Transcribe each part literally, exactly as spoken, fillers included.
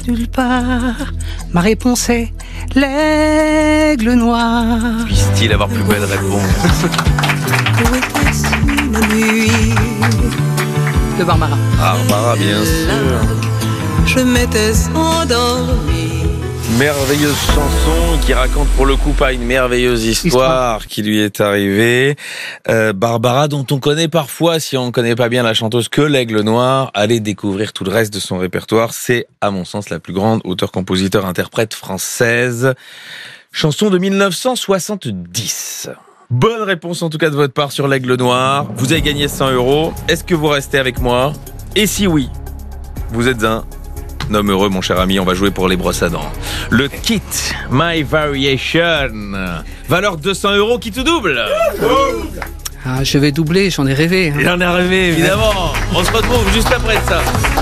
nulle part. Ma réponse est l'aigle noir. Puisse-t-il avoir plus belle réponse? Où était-ce la nuit de Barbara. Barbara, bien sûr. Je m'étais endormie. Merveilleuse chanson qui raconte pour le coup pas une merveilleuse histoire, histoire. qui lui est arrivée. Euh, Barbara, dont on connaît parfois, si on ne connaît pas bien la chanteuse, que l'Aigle Noir. Allez découvrir tout le reste de son répertoire. C'est, à mon sens, la plus grande auteure-compositeur-interprète française. Chanson de mille neuf cent soixante-dix. Bonne réponse en tout cas de votre part sur l'Aigle Noir. Vous avez gagné cent euros. Est-ce que vous restez avec moi? Et si oui, vous êtes un homme heureux, mon cher ami. On va jouer pour les brosses à dents. Le kit My Variation, valeur deux cents euros qui tout double. Ah, je vais doubler, j'en ai rêvé. Hein. J'en ai rêvé, évidemment. On se retrouve juste après ça.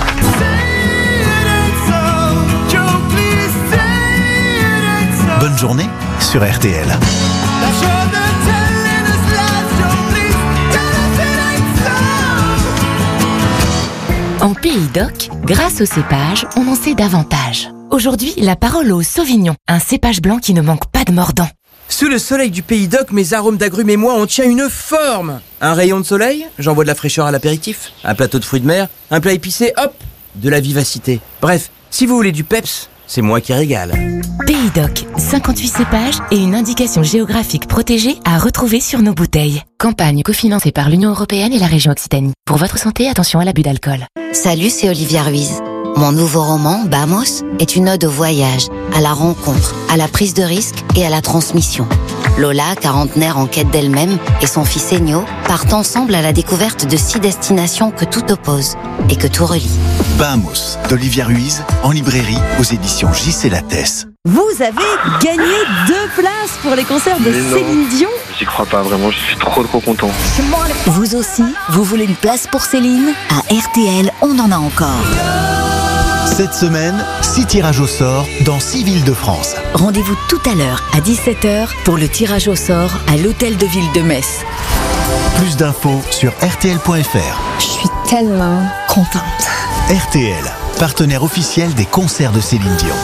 Bonne journée sur R T L. En Pays d'Oc, grâce au cépage, on en sait davantage. Aujourd'hui, la parole au Sauvignon, un cépage blanc qui ne manque pas de mordant. Sous le soleil du Pays d'Oc, mes arômes d'agrumes et moi, on tient une forme. Un rayon de soleil, j'envoie de la fraîcheur à l'apéritif. Un plateau de fruits de mer, un plat épicé, hop, de la vivacité. Bref, si vous voulez du peps, c'est moi qui régale. Pays d'Oc, cinquante-huit cépages et une indication géographique protégée à retrouver sur nos bouteilles. Campagne cofinancée par l'Union européenne et la région Occitanie. Pour votre santé, attention à l'abus d'alcool. Salut, c'est Olivia Ruiz. Mon nouveau roman, Bamos, est une ode au voyage, à la rencontre, à la prise de risque et à la transmission. Lola, quarantenaire en quête d'elle-même, et son fils Ennio partent ensemble à la découverte de six destinations que tout oppose et que tout relie. Bamos, d'Olivia Ruiz, en librairie aux éditions J C Lattès. Vous avez gagné deux places pour les concerts de Céline Dion. J'y crois pas vraiment, je suis trop trop content. Vous aussi, vous voulez une place pour Céline? À R T L, on en a encore. Cette semaine, six tirages au sort dans six villes de France. Rendez-vous tout à l'heure à dix-sept heures pour le tirage au sort à l'Hôtel de Ville de Metz. Plus d'infos sur R T L point F R. Je suis tellement contente. R T L, partenaire officiel des concerts de Céline Dion.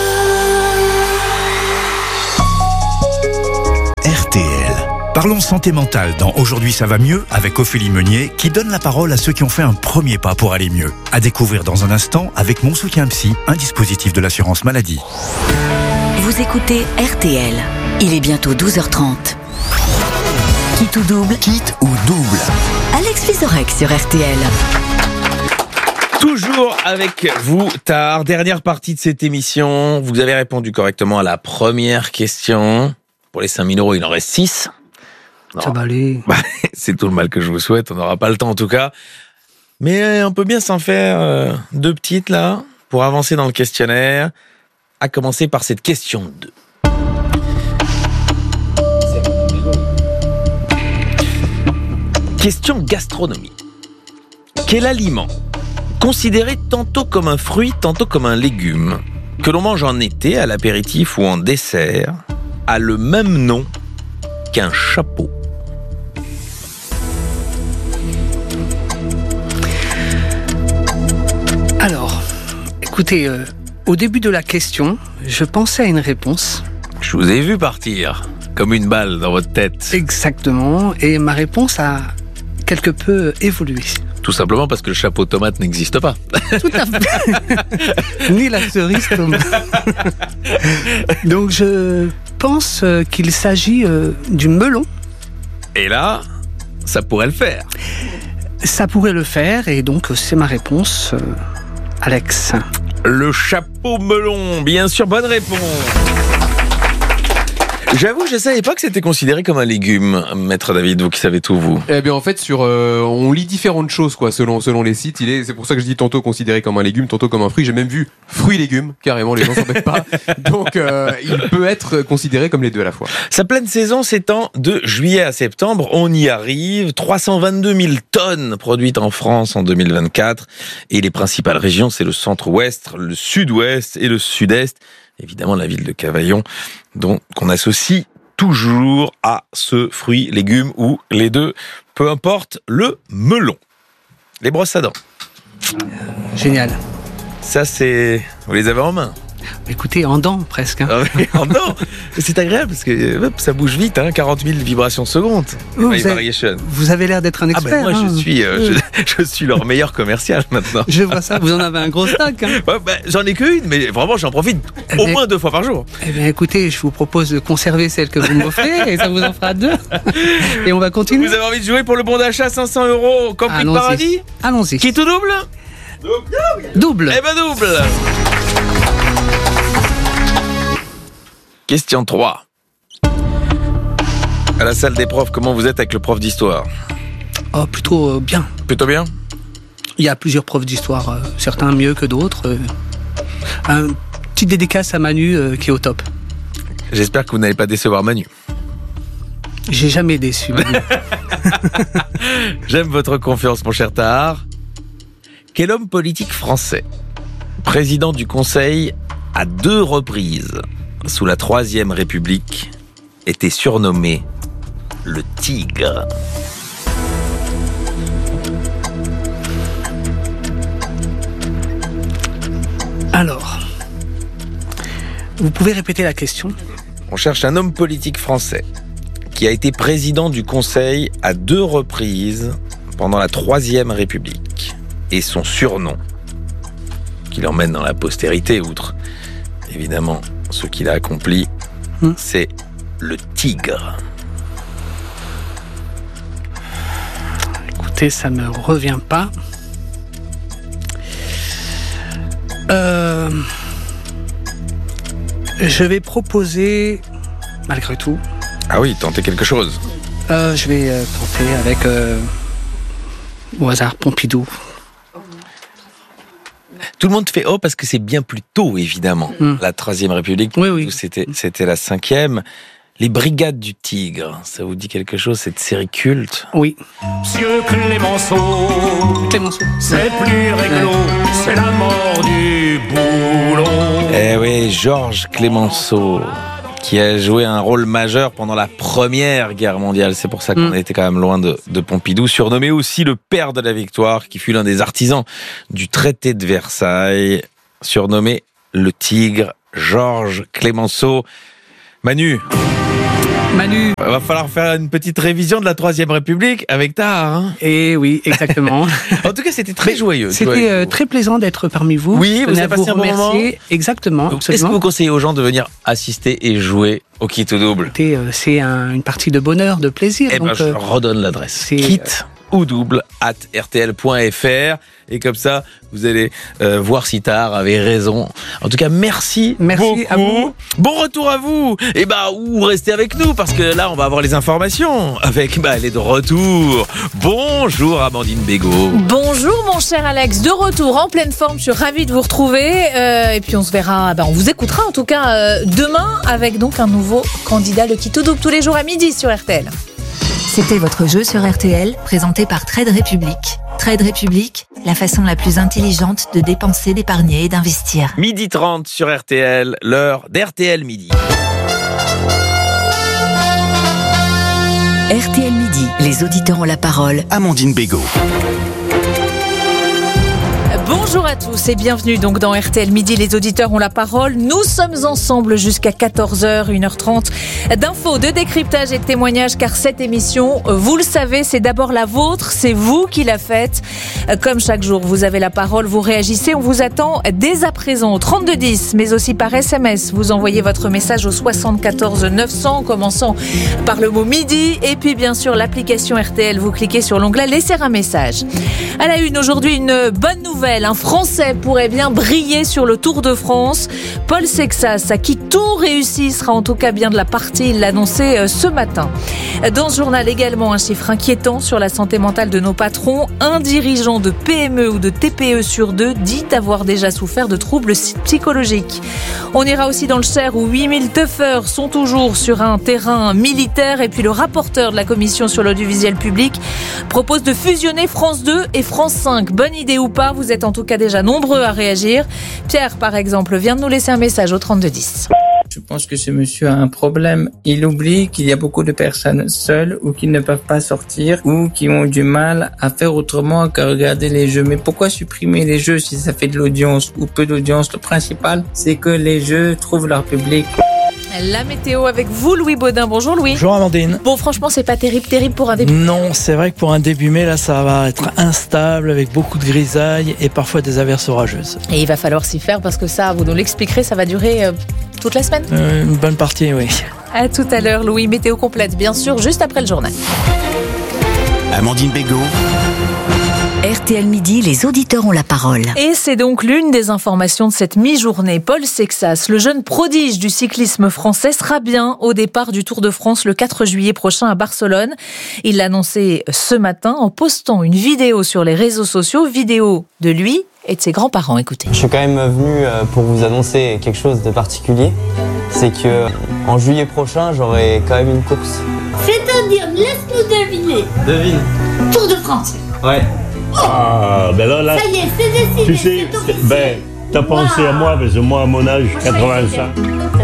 R T L. Parlons santé mentale dans Aujourd'hui ça va mieux avec Ophélie Meunier qui donne la parole à ceux qui ont fait un premier pas pour aller mieux. À découvrir dans un instant avec Mon Soutien Psy, un dispositif de l'assurance maladie. Vous écoutez R T L. Il est bientôt douze heures trente. Quitte ou double? Quitte ou double. Alex Vizorek sur R T L. Toujours avec vous, Tard. Dernière partie de cette émission. Vous avez répondu correctement à la première question. Pour les cinq mille euros, il en reste six. Ça va aller. Bah, c'est tout le mal que je vous souhaite. On n'aura pas le temps en tout cas. Mais on peut bien s'en faire euh, deux petites là pour avancer dans le questionnaire. À commencer par cette question deux. Question gastronomie. Quel aliment, considéré tantôt comme un fruit, tantôt comme un légume, que l'on mange en été, à l'apéritif ou en dessert, a le même nom qu'un chapeau? Alors, écoutez, euh, au début de la question, je pensais à une réponse. Je vous ai vu partir, comme une balle dans votre tête. Exactement, et ma réponse a quelque peu évolué. Tout simplement parce que le chapeau tomate n'existe pas. Tout à fait. Ni la cerise tomate. Donc je pense qu'il s'agit du melon. Et là, ça pourrait le faire. Ça pourrait le faire, et donc c'est ma réponse, Alex. Le chapeau melon, bien sûr, bonne réponse. J'avoue, je ne savais pas que c'était considéré comme un légume, Maître David, vous qui savez tout, vous. Eh bien, en fait, sur, euh, on lit différentes choses, quoi, selon, selon les sites. Il est, c'est pour ça que je dis tantôt considéré comme un légume, tantôt comme un fruit. J'ai même vu fruits-légumes, carrément, les gens s'en mettent pas. Donc, euh, il peut être considéré comme les deux à la fois. Sa pleine saison s'étend de juillet à septembre. On y arrive. trois cent vingt-deux mille tonnes produites en France en deux mille vingt-quatre. Et les principales régions, c'est le centre-ouest, le sud-ouest et le sud-est. Évidemment, la ville de Cavaillon, donc qu'on associe toujours à ce fruit, légume ou les deux, peu importe, le melon. Les brosses à dents. Génial. Ça, c'est... Vous les avez en main? Écoutez, en dents presque. Hein. En dents. C'est agréable parce que hop, ça bouge vite, hein, quarante mille vibrations seconde. Vous, vous, avez, vous avez l'air d'être un expert. Ah ben moi, hein. je, suis, euh, je, je suis leur meilleur commercial maintenant. Je vois ça, vous en avez un gros stock. Hein. Ouais, ben, j'en ai qu'une, mais vraiment, j'en profite eh au ben, moins deux fois par jour. Eh bien, écoutez, je vous propose de conserver celle que vous m'offrez et ça vous en fera deux. Et on va continuer. Vous avez envie de jouer pour le bon d'achat cinq cents euros Camping Allons-y. Paradis? Allons-y. Qui tout double? Double. Double. Eh ben double. Question trois. À la salle des profs, comment vous êtes avec le prof d'histoire? Oh, plutôt euh, bien. Plutôt bien? Il y a plusieurs profs d'histoire, euh, certains mieux que d'autres. Euh, un petit dédicace à Manu euh, qui est au top. J'espère que vous n'allez pas décevoir Manu. J'ai jamais déçu Manu. J'aime votre confiance, mon cher Tahar. Quel homme politique français, président du Conseil à deux reprises sous la Troisième République, était surnommé le Tigre? Alors, vous pouvez répéter la question? On cherche un homme politique français qui a été président du Conseil à deux reprises pendant la Troisième République. Et son surnom, qui l'emmène dans la postérité, outre évidemment ce qu'il a accompli, hum. c'est le Tigre. Écoutez, ça me revient pas. Euh, je vais proposer, malgré tout... Ah oui, tenter quelque chose. Euh, je vais euh, tenter avec, euh, au hasard, Pompidou. Tout le monde fait oh parce que c'est bien plus tôt, évidemment. Mmh. La Troisième République, oui, oui. C'était, c'était la cinquième. Les Brigades du Tigre, ça vous dit quelque chose, cette série culte? Oui. Monsieur Clémenceau, Clémenceau. C'est plus réglo, ouais. C'est la mort du boulot. Eh oui, Georges Clémenceau, qui a joué un rôle majeur pendant la Première Guerre mondiale. C'est pour ça qu'on mmh. était quand même loin de, de Pompidou. Surnommé aussi le père de la victoire, qui fut l'un des artisans du traité de Versailles. Surnommé le Tigre, Georges Clémenceau. Manu. Manu. Il va falloir faire une petite révision de la Troisième République avec Tahar. Hein. Eh oui, exactement. En tout cas, c'était très joyeux. C'était euh, très plaisant d'être parmi vous. Oui, vous avez passé un bon moment. Exactement. Donc, est-ce que vous conseillez aux gens de venir assister et jouer au Kit ou Double? Écoutez, euh, c'est un, une partie de bonheur, de plaisir. Eh donc, ben, je euh, redonne l'adresse. Kit ou double at r t l point f r et comme ça vous allez euh, voir si Tahar avait raison. En tout cas, merci, merci beaucoup. À vous. Bon retour à vous. Et bah ou restez avec nous parce que là on va avoir les informations avec bah elle est de retour. Bonjour Amandine Bégaud. Bonjour mon cher Alex, de retour en pleine forme. Je suis ravie de vous retrouver euh, et puis on se verra, bah, on vous écoutera en tout cas euh, demain avec donc un nouveau candidat le Kit ou Double tous les jours à midi sur R T L. C'était votre jeu sur R T L, présenté par Trade Republic. Trade Republic, la façon la plus intelligente de dépenser, d'épargner et d'investir. midi trente sur R T L, l'heure d'R T L Midi. R T L Midi, les auditeurs ont la parole. Amandine Bégaud. Bonjour à tous et bienvenue donc dans R T L Midi, les auditeurs ont la parole. Nous sommes ensemble jusqu'à quatorze heures, une heure trente d'infos, de décryptage et de témoignages car cette émission, vous le savez, c'est d'abord la vôtre, c'est vous qui la faites. Comme chaque jour, vous avez la parole, vous réagissez, on vous attend dès à présent au trente-deux dix, mais aussi par S M S. Vous envoyez votre message au soixante-quatorze neuf cents en commençant par le mot midi et puis bien sûr l'application R T L, vous cliquez sur l'onglet laisser un message. À la une aujourd'hui, une bonne nouvelle. Un Français pourrait bien briller sur le Tour de France. Paul Sexas, à qui tout réussit, sera en tout cas bien de la partie. Il l'a annoncé ce matin. Dans ce journal également, un chiffre inquiétant sur la santé mentale de nos patrons. Un dirigeant de P M E ou de T P E sur deux dit avoir déjà souffert de troubles psychologiques. On ira aussi dans le Cher où huit mille teufeurs sont toujours sur un terrain militaire. Et puis le rapporteur de la commission sur l'audiovisuel public propose de fusionner France deux et France cinq. Bonne idée ou pas, vous êtes en tout cas déjà nombreux à réagir. Pierre, par exemple, vient de nous laisser un message au trente-deux dix. Je pense que ce monsieur a un problème. Il oublie qu'il y a beaucoup de personnes seules ou qui ne peuvent pas sortir ou qui ont du mal à faire autrement qu'à regarder les jeux. Mais pourquoi supprimer les jeux si ça fait de l'audience ou peu d'audience? Le principal, c'est que les jeux trouvent leur public. La météo avec vous, Louis Baudin. Bonjour Louis. Bonjour Amandine. Bon, franchement, c'est pas terrible, terrible pour un début. Non, c'est vrai que pour un début mai, là, ça va être instable avec beaucoup de grisailles et parfois des averses orageuses. Et il va falloir s'y faire parce que ça, vous nous l'expliquerez, ça va durer euh, toute la semaine. Euh, une bonne partie, oui. À tout à l'heure, Louis. Météo complète, bien sûr, juste après le journal. Amandine Bégaud. R T L Midi, les auditeurs ont la parole. Et c'est donc l'une des informations de cette mi-journée. Paul Sexas, le jeune prodige du cyclisme français, sera bien au départ du Tour de France le quatre juillet prochain à Barcelone. Il l'a annoncé ce matin en postant une vidéo sur les réseaux sociaux, vidéo de lui et de ses grands-parents. Écoutez. Je suis quand même venu pour vous annoncer quelque chose de particulier. C'est que en juillet prochain, j'aurai quand même une course. C'est-à-dire, laisse-nous deviner. Devine. Tour de France. Ouais. Ah, ben là, là, ça y est, c'est décidé. Tu sais, c'est ben, t'as pensé wow. à moi, parce que moi, à mon âge, quatre-vingt-cinq.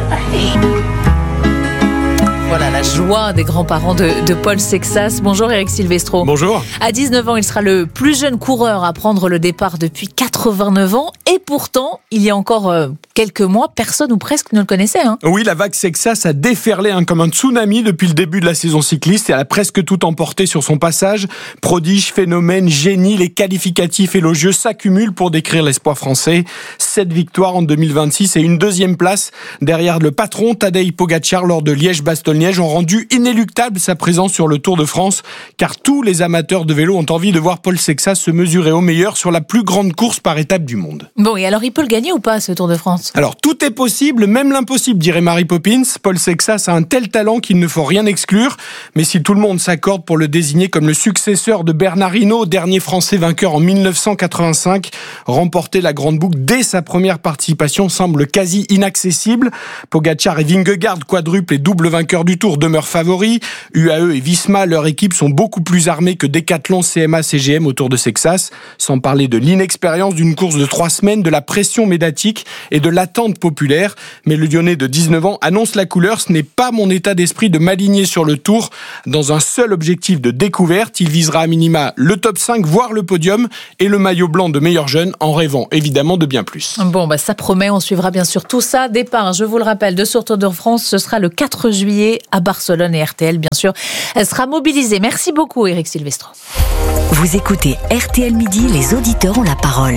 Voilà la joie des grands-parents de, de Paul Sexas. Bonjour Eric Silvestro. Bonjour. À dix-neuf ans, il sera le plus jeune coureur à prendre le départ depuis quatre-vingt-neuf ans. Et pourtant, il y a encore euh, quelques mois, personne ou presque ne le connaissait. Hein. Oui, la vague Sexas a déferlé hein, comme un tsunami depuis le début de la saison cycliste et elle a presque tout emporté sur son passage. Prodige, phénomène, génie, les qualificatifs élogieux s'accumulent pour décrire l'espoir français. Sept victoires en deux mille vingt-six et une deuxième place derrière le patron Tadej Pogačar lors de Liège-Bastogne. Ont rendu inéluctable sa présence sur le Tour de France, car tous les amateurs de vélo ont envie de voir Paul Sexas se mesurer au meilleur sur la plus grande course par étape du monde. Bon, et alors il peut le gagner ou pas, ce Tour de France ? Alors tout est possible, même l'impossible, dirait Mary Poppins. Paul Sexas a un tel talent qu'il ne faut rien exclure, mais si tout le monde s'accorde pour le désigner comme le successeur de Bernard Hinault, dernier Français vainqueur en mille neuf cent quatre-vingt-cinq, remporter la grande boucle dès sa première participation semble quasi inaccessible. Pogačar et Vingegaard, quadruple et double vainqueur du Tour, demeurent favoris. U A E et Visma, leur équipe, sont beaucoup plus armées que Decathlon, C M A, C G M au Tour de Sexas. Sans parler de l'inexpérience d'une course de trois semaines, de la pression médiatique et de l'attente populaire. Mais le Lyonnais de dix-neuf ans annonce la couleur. Ce n'est pas mon état d'esprit de m'aligner sur le Tour dans un seul objectif de découverte. Il visera à minima le top cinq, voire le podium et le maillot blanc de meilleur jeune, en rêvant évidemment de bien plus. Bon, bah ça promet, on suivra bien sûr tout ça. Départ, je vous le rappelle, de ce Tour de France, ce sera le quatre juillet à Barcelone et R T L, bien sûr, elle sera mobilisée. Merci beaucoup, Eric Silvestro. Vous écoutez R T L Midi, les auditeurs ont la parole.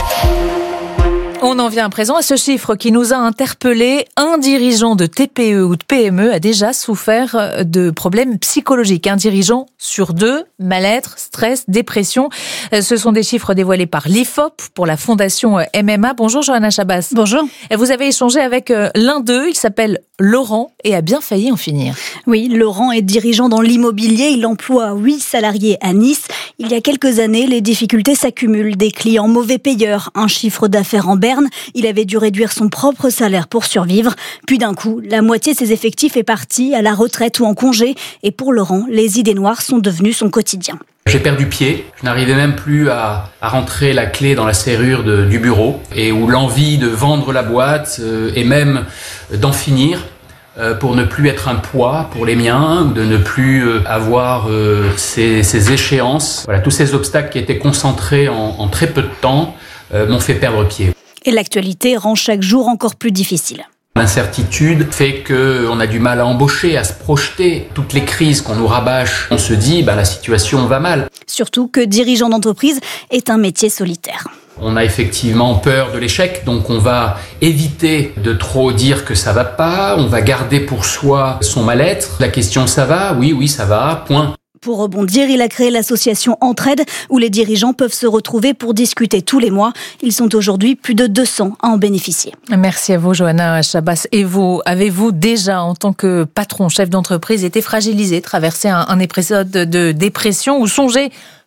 On en vient à présent à ce chiffre qui nous a interpellés. Un dirigeant de T P E ou de P M E a déjà souffert de problèmes psychologiques. Un dirigeant sur deux, mal-être, stress, dépression. Ce sont des chiffres dévoilés par l'I F O P pour la fondation M M A. Bonjour Johanna Chabas. Bonjour. Vous avez échangé avec l'un d'eux, il s'appelle Laurent et a bien failli en finir. Oui, Laurent est dirigeant dans l'immobilier. Il emploie huit salariés à Nice. Il y a quelques années, les difficultés s'accumulent. Des clients mauvais payeurs, un chiffre d'affaires en berne. Il avait dû réduire son propre salaire pour survivre. Puis d'un coup, la moitié de ses effectifs est partie à la retraite ou en congé. Et pour Laurent, les idées noires sont devenues son quotidien. J'ai perdu pied, je n'arrivais même plus à, à rentrer la clé dans la serrure de, du bureau et où l'envie de vendre la boîte euh, et même d'en finir euh, pour ne plus être un poids pour les miens, de ne plus euh, avoir euh, ces, ces échéances. Voilà, tous ces obstacles qui étaient concentrés en, en très peu de temps euh, m'ont fait perdre pied. Et l'actualité rend chaque jour encore plus difficile. L'incertitude fait qu'on a du mal à embaucher, à se projeter. Toutes les crises qu'on nous rabâche, on se dit bah, la situation va mal. Surtout que dirigeant d'entreprise est un métier solitaire. On a effectivement peur de l'échec, donc on va éviter de trop dire que ça va pas, on va garder pour soi son mal-être. La question ça va ? Oui, oui, ça va, point. Pour rebondir, il a créé l'association Entraide, où les dirigeants peuvent se retrouver pour discuter tous les mois. Ils sont aujourd'hui plus de deux cents à en bénéficier. Merci à vous, Johanna Chabas. Et vous, avez-vous déjà, en tant que patron, chef d'entreprise, été fragilisé, traversé un, un épisode de dépression ou songé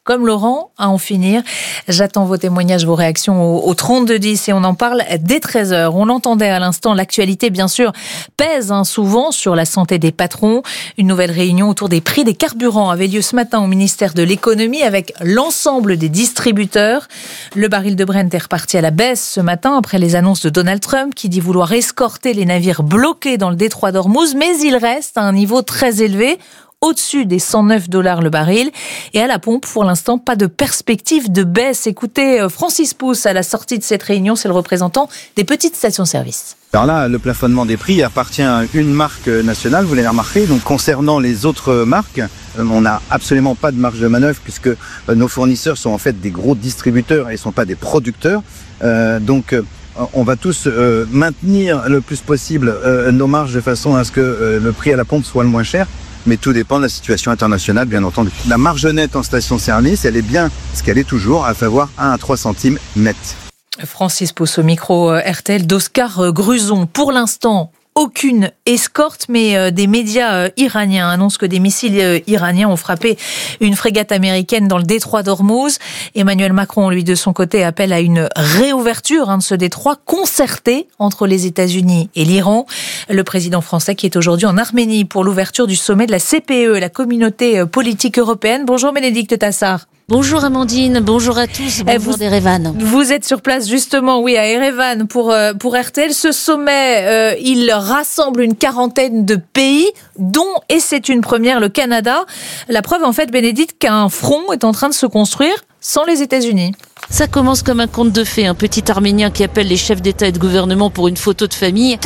comme Laurent, à en finir. J'attends vos témoignages, vos réactions au, au trente-deux dix et on en parle dès treize heures. On l'entendait à l'instant, l'actualité bien sûr pèse hein, souvent sur la santé des patrons. Une nouvelle réunion autour des prix des carburants avait lieu ce matin au ministère de l'économie avec l'ensemble des distributeurs. Le baril de Brent est reparti à la baisse ce matin après les annonces de Donald Trump qui dit vouloir escorter les navires bloqués dans le détroit d'Ormuz, mais il reste à un niveau très élevé, au-dessus des cent neuf dollars le baril. Et à la pompe, pour l'instant, pas de perspective de baisse. Écoutez Francis Pousse à la sortie de cette réunion, c'est le représentant des petites stations-service. Alors là, le plafonnement des prix appartient à une marque nationale, vous l'avez remarqué. Donc concernant les autres marques, on n'a absolument pas de marge de manœuvre puisque nos fournisseurs sont en fait des gros distributeurs et ne sont pas des producteurs. Euh, donc on va tous euh, maintenir le plus possible euh, nos marges de façon à ce que euh, le prix à la pompe soit le moins cher. Mais tout dépend de la situation internationale, bien entendu. La marge nette en station-service, elle est bien ce qu'elle est toujours, à savoir un à trois centimes net. Francis Pousse au micro R T L d'Oscar Gruson. Pour l'instant, aucune escorte, mais des médias iraniens annoncent que des missiles iraniens ont frappé une frégate américaine dans le détroit d'Ormuz. Emmanuel Macron, lui, de son côté, appelle à une réouverture hein, de ce détroit concerté entre les États-Unis et l'Iran. Le président français qui est aujourd'hui en Arménie pour l'ouverture du sommet de la C P E, la communauté politique européenne. Bonjour Bénédicte Tassard. Bonjour Amandine, bonjour à tous, bonjour vous, d'Erevan. Vous êtes sur place justement, oui, à Erevan pour, pour R T L. Ce sommet, euh, il rassemble une quarantaine de pays, dont, et c'est une première, le Canada. La preuve en fait, Bénédicte, qu'un front est en train de se construire sans les États-Unis. Ça commence comme un conte de fées, un petit Arménien qui appelle les chefs d'État et de gouvernement pour une photo de famille.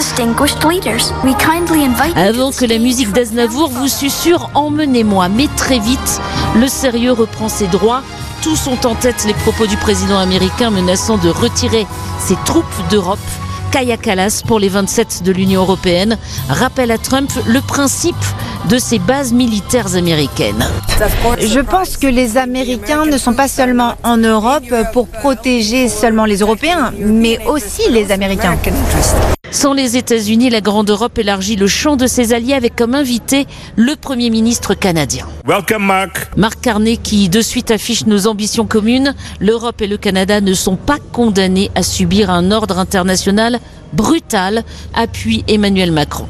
Avant que la musique d'Aznavour vous susurre, emmenez-moi. Mais très vite, le sérieux reprend ses droits. Tous ont en tête les propos du président américain menaçant de retirer ses troupes d'Europe. Kaja Kallas pour les vingt-sept de l'Union européenne rappelle à Trump le principe de ces bases militaires américaines. Je pense que les Américains ne sont pas seulement en Europe pour protéger seulement les Européens, mais aussi les Américains. Sans les États-Unis, la Grande Europe élargit le champ de ses alliés avec comme invité le Premier ministre canadien. Welcome Mark. Mark Carney qui de suite affiche nos ambitions communes. L'Europe et le Canada ne sont pas condamnés à subir un ordre international brutal, appuie Emmanuel Macron.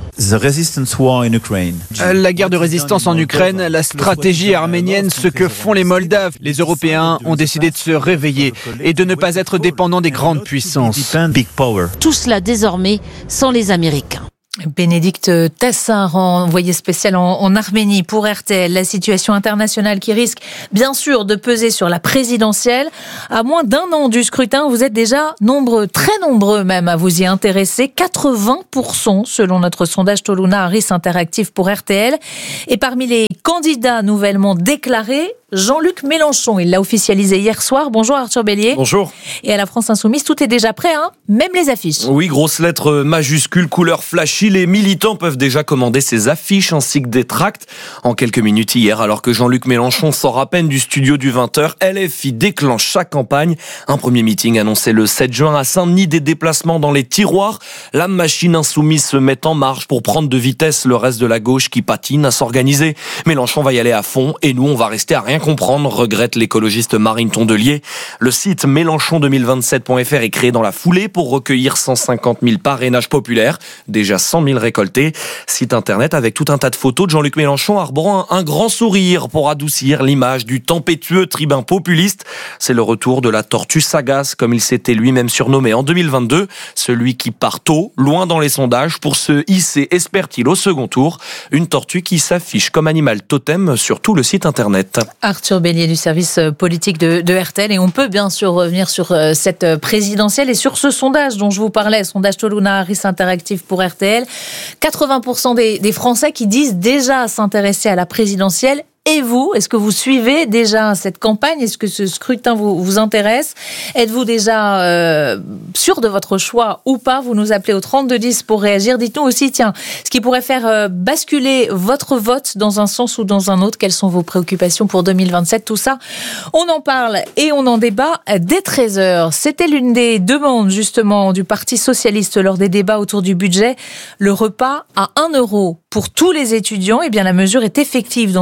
La guerre de résistance en Ukraine, la stratégie arménienne, ce que font les Moldaves. Les Européens ont décidé de se réveiller et de ne pas être dépendants des grandes puissances. Tout cela désormais sans les Américains. Bénédicte Tassard, envoyée spéciale en, en Arménie pour R T L. La situation internationale qui risque bien sûr de peser sur la présidentielle. À moins d'un an du scrutin, vous êtes déjà nombreux, très nombreux même, à vous y intéresser. quatre-vingts pour cent selon notre sondage Toluna Harris Interactive pour R T L. Et parmi les candidats nouvellement déclarés, Jean-Luc Mélenchon, il l'a officialisé hier soir. Bonjour Arthur Bélier. Bonjour. Et à la France Insoumise, tout est déjà prêt, hein, même les affiches. Oui, grosses lettres majuscules, couleur flashy. Les militants peuvent déjà commander ces affiches ainsi que des tracts. En quelques minutes hier, alors que Jean-Luc Mélenchon sort à peine du studio du vingt heures, L F I déclenche sa campagne. Un premier meeting annoncé le sept juin à Saint-Denis, des déplacements dans les tiroirs. La machine insoumise se met en marche pour prendre de vitesse le reste de la gauche qui patine à s'organiser. Mélenchon va y aller à fond et nous, on va rester à rien comprendre, regrette l'écologiste Marine Tondelier. Le site mélenchon deux mille vingt-sept point f r est créé dans la foulée pour recueillir cent cinquante mille parrainages populaires, déjà cent mille récoltés. Site internet avec tout un tas de photos de Jean-Luc Mélenchon arborant un, un grand sourire pour adoucir l'image du tempétueux tribun populiste. C'est le retour de la tortue sagace, comme il s'était lui-même surnommé en deux mille vingt-deux, celui qui part tôt, loin dans les sondages, pour se hisser, espère-t-il, au second tour. Une tortue qui s'affiche comme animal totem sur tout le site internet. Arthur Bélier du service politique de, de R T L. Et on peut bien sûr revenir sur cette présidentielle et sur ce sondage dont je vous parlais, sondage Toluna Harris Interactive pour R T L. quatre-vingts pour cent des, des Français qui disent déjà s'intéresser à la présidentielle. Et vous, est-ce que vous suivez déjà cette campagne ? Est-ce que ce scrutin vous, vous intéresse ? Êtes-vous déjà euh, sûr de votre choix ou pas ? Vous nous appelez au trente-deux dix pour réagir. Dites-nous aussi, tiens, ce qui pourrait faire euh, basculer votre vote dans un sens ou dans un autre. Quelles sont vos préoccupations pour deux mille vingt-sept ? Tout ça, on en parle et on en débat dès treize heures. C'était l'une des demandes justement du Parti socialiste lors des débats autour du budget. Le repas à un euro pour tous les étudiants. Eh bien, la mesure est effective dans tous les croûtes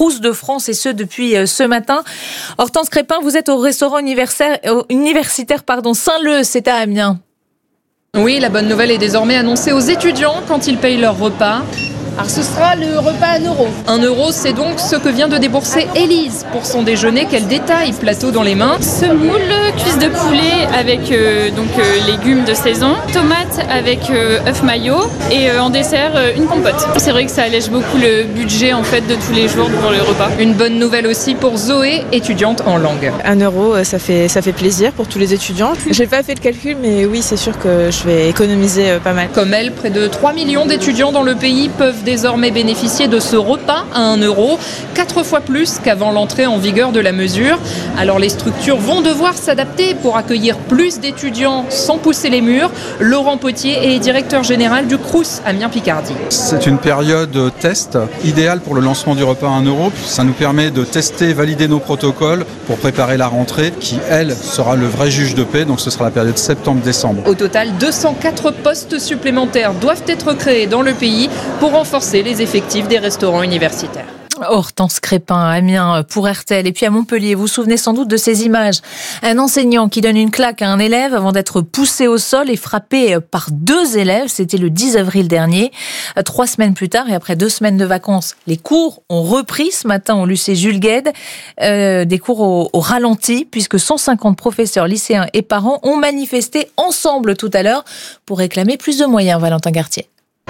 Crous de France, et ce depuis ce matin. Hortense Crépin, vous êtes au restaurant universitaire, universitaire pardon, Saint-Leu, c'est à Amiens. Oui, la bonne nouvelle est désormais annoncée aux étudiants quand ils payent leur repas. Alors ce sera le repas à un euro. Un euro, c'est donc ce que vient de débourser Élise pour son déjeuner. Quel détail, plateau dans les mains. Semoule, cuisse de poulet avec euh, donc euh, légumes de saison, tomates avec euh, œufs mayo et euh, en dessert euh, une compote. C'est vrai que ça allège beaucoup le budget en fait de tous les jours pour le repas. Une bonne nouvelle aussi pour Zoé, étudiante en langue. Un euro, ça fait ça fait plaisir pour tous les étudiants. J'ai pas fait le calcul, mais oui, c'est sûr que je vais économiser euh, pas mal. Comme elle, près de trois millions d'étudiants dans le pays peuvent désormais bénéficier de ce repas à un euro, quatre fois plus qu'avant l'entrée en vigueur de la mesure. Alors les structures vont devoir s'adapter pour accueillir plus d'étudiants sans pousser les murs. Laurent Potier est directeur général du Crous Amiens-Picardie. C'est une période test idéale pour le lancement du repas à un euro. Ça nous permet de tester, valider nos protocoles pour préparer la rentrée qui, elle, sera le vrai juge de paix. Donc ce sera la période septembre-décembre. Au total, deux cent quatre postes supplémentaires doivent être créés dans le pays pour renforcer les effectifs des restaurants universitaires. Hortense Crépin à Amiens pour R T L. Et puis à Montpellier, vous vous souvenez sans doute de ces images. Un enseignant qui donne une claque à un élève avant d'être poussé au sol et frappé par deux élèves. C'était le dix avril dernier. Trois semaines plus tard et après deux semaines de vacances, les cours ont repris ce matin au lycée Jules Guesde. Euh, des cours au, au ralenti puisque cent cinquante professeurs, lycéens et parents ont manifesté ensemble tout à l'heure pour réclamer plus de moyens. Valentin Gartier.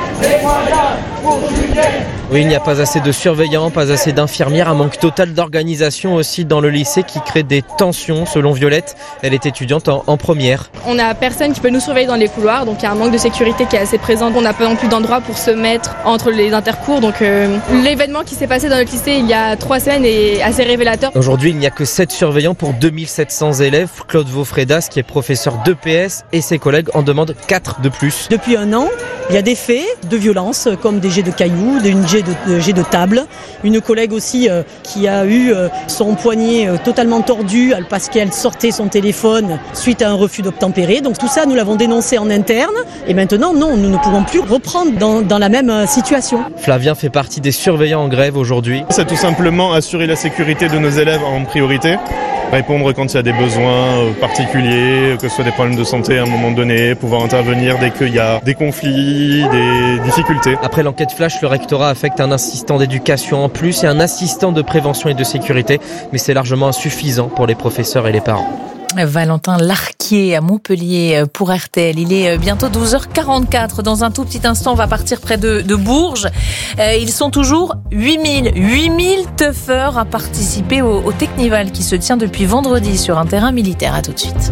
Oui, il n'y a pas assez de surveillants, pas assez d'infirmières, un manque total d'organisation aussi dans le lycée qui crée des tensions selon Violette. Elle est étudiante en, en première. On n'a personne qui peut nous surveiller dans les couloirs, donc il y a un manque de sécurité qui est assez présent. On n'a pas non plus d'endroit pour se mettre entre les intercours. Donc euh, l'événement qui s'est passé dans notre lycée il y a trois semaines est assez révélateur. Aujourd'hui, il n'y a que sept surveillants pour deux mille sept cents élèves. Claude Vaufredas, qui est professeur d'E P S, et ses collègues en demandent quatre de plus. Depuis un an, il y a des faits de violence comme des jets de cailloux, des jets de, de, jets de table. Une collègue aussi euh, qui a eu euh, son poignet euh, totalement tordu parce qu'elle sortait son téléphone suite à un refus d'obtempérer. Donc tout ça, nous l'avons dénoncé en interne. Et maintenant, non, nous ne pouvons plus reprendre dans, dans la même euh, situation. Flavien fait partie des surveillants en grève aujourd'hui. C'est tout simplement assurer la sécurité de nos élèves en priorité. Répondre quand il y a des besoins particuliers, que ce soit des problèmes de santé à un moment donné, pouvoir intervenir dès qu'il y a des conflits, des difficultés. Après l'enquête flash, le rectorat affecte un assistant d'éducation en plus et un assistant de prévention et de sécurité, mais c'est largement insuffisant pour les professeurs et les parents. Valentin Larquier à Montpellier pour R T L. Il est bientôt douze heures quarante-quatre. Dans un tout petit instant, on va partir près de, de Bourges. Euh, ils sont toujours huit mille. huit mille teufeurs à participer au, au Technival qui se tient depuis vendredi sur un terrain militaire. À tout de suite.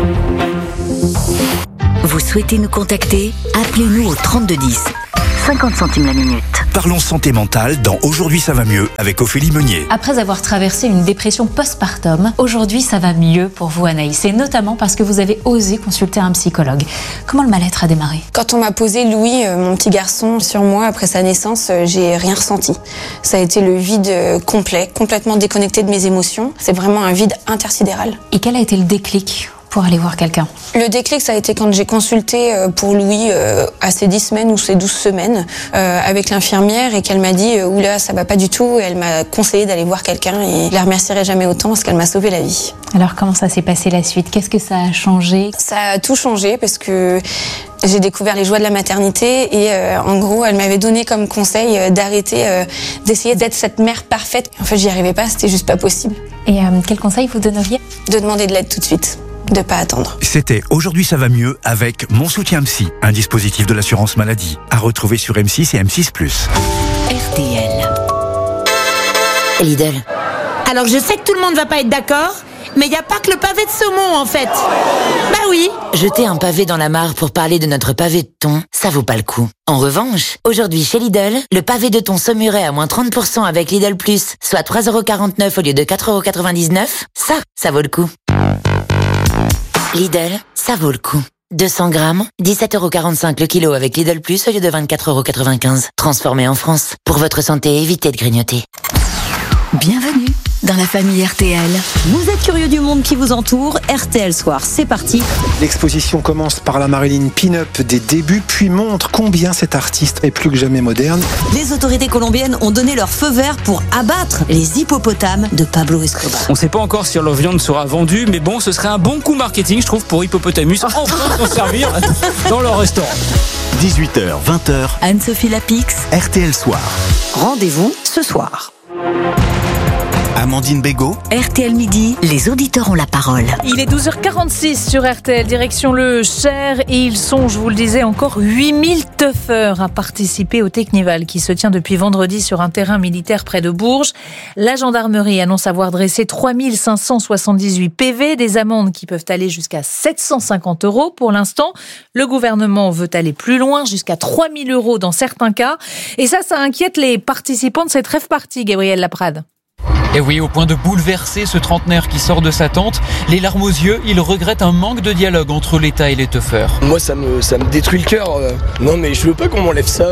Vous souhaitez nous contacter ? Appelez-nous au trente-deux dix. cinquante centimes la minute. Parlons santé mentale dans Aujourd'hui ça va mieux avec Ophélie Meunier. Après avoir traversé une dépression postpartum, aujourd'hui ça va mieux pour vous Anaïs, et notamment parce que vous avez osé consulter un psychologue. Comment le mal-être a démarré ? Quand on m'a posé Louis, mon petit garçon, sur moi après sa naissance, j'ai rien ressenti. Ça a été le vide complet, complètement déconnecté de mes émotions. C'est vraiment un vide intersidéral. Et quel a été le déclic pour aller voir quelqu'un ? Le déclic, ça a été quand j'ai consulté pour Louis euh, à ses dix semaines ou ses douze semaines euh, avec l'infirmière et qu'elle m'a dit euh, « Oula, ça va pas du tout » et elle m'a conseillé d'aller voir quelqu'un et je la remercierai jamais autant parce qu'elle m'a sauvé la vie. Alors comment ça s'est passé la suite ? Qu'est-ce que ça a changé ? Ça a tout changé parce que j'ai découvert les joies de la maternité et euh, en gros, elle m'avait donné comme conseil euh, d'arrêter euh, d'essayer d'être cette mère parfaite. En fait, j'y arrivais pas, c'était juste pas possible. Et euh, quel conseil vous donneriez ? De demander de l'aide tout de suite. De pas attendre. C'était Aujourd'hui ça va mieux avec Mon Soutien Psy, un dispositif de l'assurance maladie, à retrouver sur M six et M six plus. R T L. Lidl. Alors je sais que tout le monde va pas être d'accord, mais il n'y a pas que le pavé de saumon en fait. Bah oui. Jeter un pavé dans la mare pour parler de notre pavé de thon, ça vaut pas le coup. En revanche, aujourd'hui chez Lidl, le pavé de thon saumuret à moins trente pour cent avec Lidl Plus, soit trois euros quarante-neuf au lieu de quatre euros quatre-vingt-dix-neuf, ça, ça vaut le coup. Lidl, ça vaut le coup. deux cents grammes, dix-sept euros quarante-cinq le kilo avec Lidl Plus au lieu de vingt-quatre euros quatre-vingt-quinze. Transformé en France. Pour votre santé, évitez de grignoter. Bienvenue dans la famille R T L. Vous êtes curieux du monde qui vous entoure, R T L Soir, c'est parti. L'exposition commence par la Marilyn Pin-Up des débuts, puis montre combien cet artiste est plus que jamais moderne. Les autorités colombiennes ont donné leur feu vert pour abattre les hippopotames de Pablo Escobar. On ne sait pas encore si leur viande sera vendue, mais bon, ce serait un bon coup marketing, je trouve, pour Hippopotamus, enfin s'en servir dans leur restaurant. dix-huit heures, vingt heures. Anne-Sophie Lapix, R T L Soir. Rendez-vous ce soir. Amandine Bégaud. R T L Midi, les auditeurs ont la parole. Il est douze heures quarante-six sur R T L, direction le Cher, et ils sont, je vous le disais, encore huit mille teufeurs à participer au Technival qui se tient depuis vendredi sur un terrain militaire près de Bourges. La gendarmerie annonce avoir dressé trois mille cinq cent soixante-dix-huit P V, des amendes qui peuvent aller jusqu'à sept cent cinquante euros pour l'instant. Le gouvernement veut aller plus loin, jusqu'à trois mille euros dans certains cas. Et ça, ça inquiète les participants de cette rêve-party, Gabriel Laprade. Et oui, au point de bouleverser ce trentenaire qui sort de sa tente, les larmes aux yeux, il regrette un manque de dialogue entre l'État et les teufeurs. Moi, ça me, ça me détruit le cœur. Non, mais je veux pas qu'on m'enlève ça.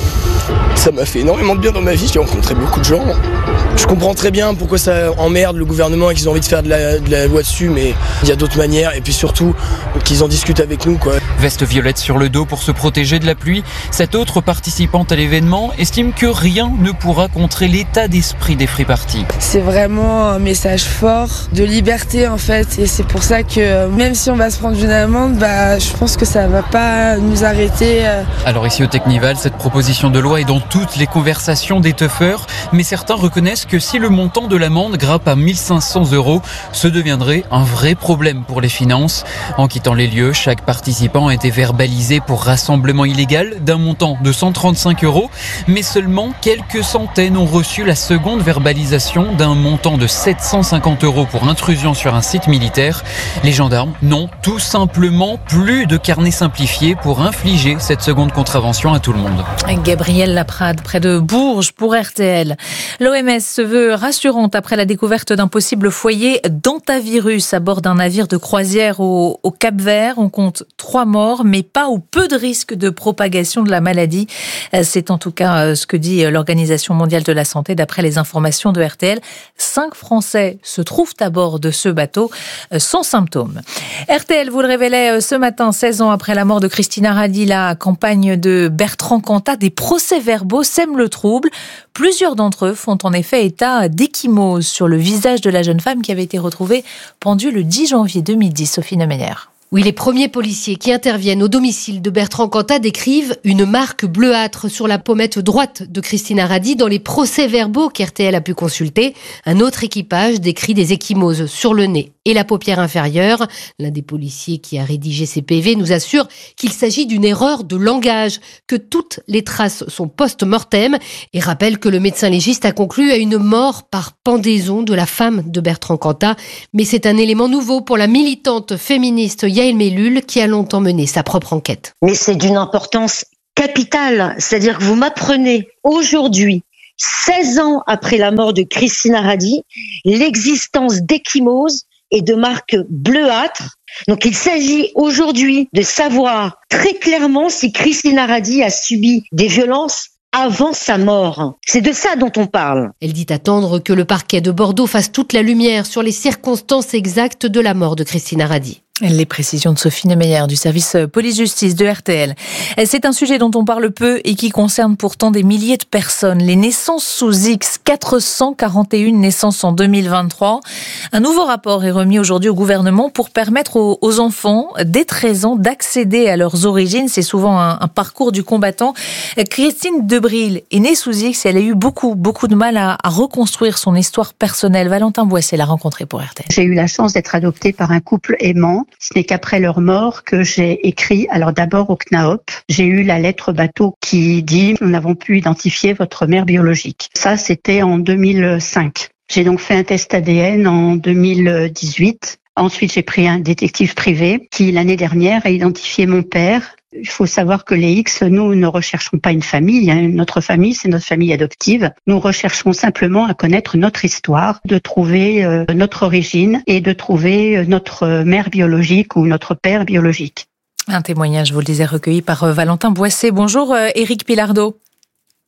Ça m'a fait énormément de bien dans ma vie, j'ai rencontré beaucoup de gens. Je comprends très bien pourquoi ça emmerde le gouvernement et qu'ils ont envie de faire de la, de la loi dessus, mais il y a d'autres manières, et puis surtout qu'ils en discutent avec nous, quoi. Veste violette sur le dos pour se protéger de la pluie, cette autre participante à l'événement estime que rien ne pourra contrer l'état d'esprit des free parties. C'est vraiment un message fort de liberté en fait, et c'est pour ça que même si on va se prendre une amende, bah, je pense que ça va pas nous arrêter. Alors ici au Technival, cette proposition de loi est dans toutes les conversations des teufeurs, mais certains reconnaissent que si le montant de l'amende grimpe à mille cinq cents euros, ce deviendrait un vrai problème pour les finances. En quittant les lieux, chaque participant a été verbalisé pour rassemblement illégal d'un montant de cent trente-cinq euros, mais seulement quelques centaines ont reçu la seconde verbalisation d'un montant de sept cent cinquante euros pour intrusion sur un site militaire. Les gendarmes n'ont tout simplement plus de carnet simplifié pour infliger cette seconde contravention à tout le monde. Gabriel Laprade, près de Bourges pour R T L. L'O M S se veut rassurante après la découverte d'un possible foyer d'hantavirus à bord d'un navire de croisière au, au Cap-Vert. On compte trois morts, mais pas ou peu de risque de propagation de la maladie. C'est en tout cas ce que dit l'Organisation mondiale de la santé d'après les informations de R T L. Cinq Français se trouvent à bord de ce bateau sans symptômes. R T L vous le révélait ce matin, seize ans après la mort de Christina Radi, la campagne de Bertrand Cantat, des procès-verbaux sèment le trouble. Plusieurs d'entre eux font en effet état d'ecchymose sur le visage de la jeune femme qui avait été retrouvée pendue le dix janvier deux mille dix. Sophie Nemeyer. Oui, les premiers policiers qui interviennent au domicile de Bertrand Cantat décrivent une marque bleuâtre sur la pommette droite de Christina Radi dans les procès-verbaux qu'R T L a pu consulter. Un autre équipage décrit des ecchymoses sur le nez et la paupière inférieure. L'un des policiers qui a rédigé ces P V nous assure qu'il s'agit d'une erreur de langage, que toutes les traces sont post-mortem et rappelle que le médecin légiste a conclu à une mort par pendaison de la femme de Bertrand Cantat. Mais c'est un élément nouveau pour la militante féministe Yael Mellul qui a longtemps mené sa propre enquête. Mais c'est d'une importance capitale, c'est-à-dire que vous m'apprenez aujourd'hui, seize ans après la mort de Christina Radi, l'existence d'ecchymose et de marques bleuâtres. Donc il s'agit aujourd'hui de savoir très clairement si Christina Radi a subi des violences avant sa mort. C'est de ça dont on parle. Elle dit attendre que le parquet de Bordeaux fasse toute la lumière sur les circonstances exactes de la mort de Christina Radi. Les précisions de Sophie Nemeyer du service police-justice de R T L. C'est un sujet dont on parle peu et qui concerne pourtant des milliers de personnes. Les naissances sous X, quatre cent quarante et une naissances en deux mille vingt-trois. Un nouveau rapport est remis aujourd'hui au gouvernement pour permettre aux, aux enfants dès treize ans d'accéder à leurs origines. C'est souvent un, un parcours du combattant. Christine Debril est née sous X et elle a eu beaucoup, beaucoup de mal à, à reconstruire son histoire personnelle. Valentin Boisset l'a rencontrée pour R T L. J'ai eu la chance d'être adoptée par un couple aimant. Ce n'est qu'après leur mort que j'ai écrit, alors d'abord au C N A O P, j'ai eu la lettre bateau qui dit « Nous n'avons pu identifier votre mère biologique ». Ça, c'était en deux mille cinq. J'ai donc fait un test A D N en deux mille dix-huit. Ensuite, j'ai pris un détective privé qui, l'année dernière, a identifié mon père. Il faut savoir que les X, nous ne recherchons pas une famille. Notre famille, c'est notre famille adoptive. Nous recherchons simplement à connaître notre histoire, de trouver euh, notre origine et de trouver notre mère biologique ou notre père biologique. Un témoignage, vous le disiez, recueilli par Valentin Boisset. Bonjour Éric Pilardeau.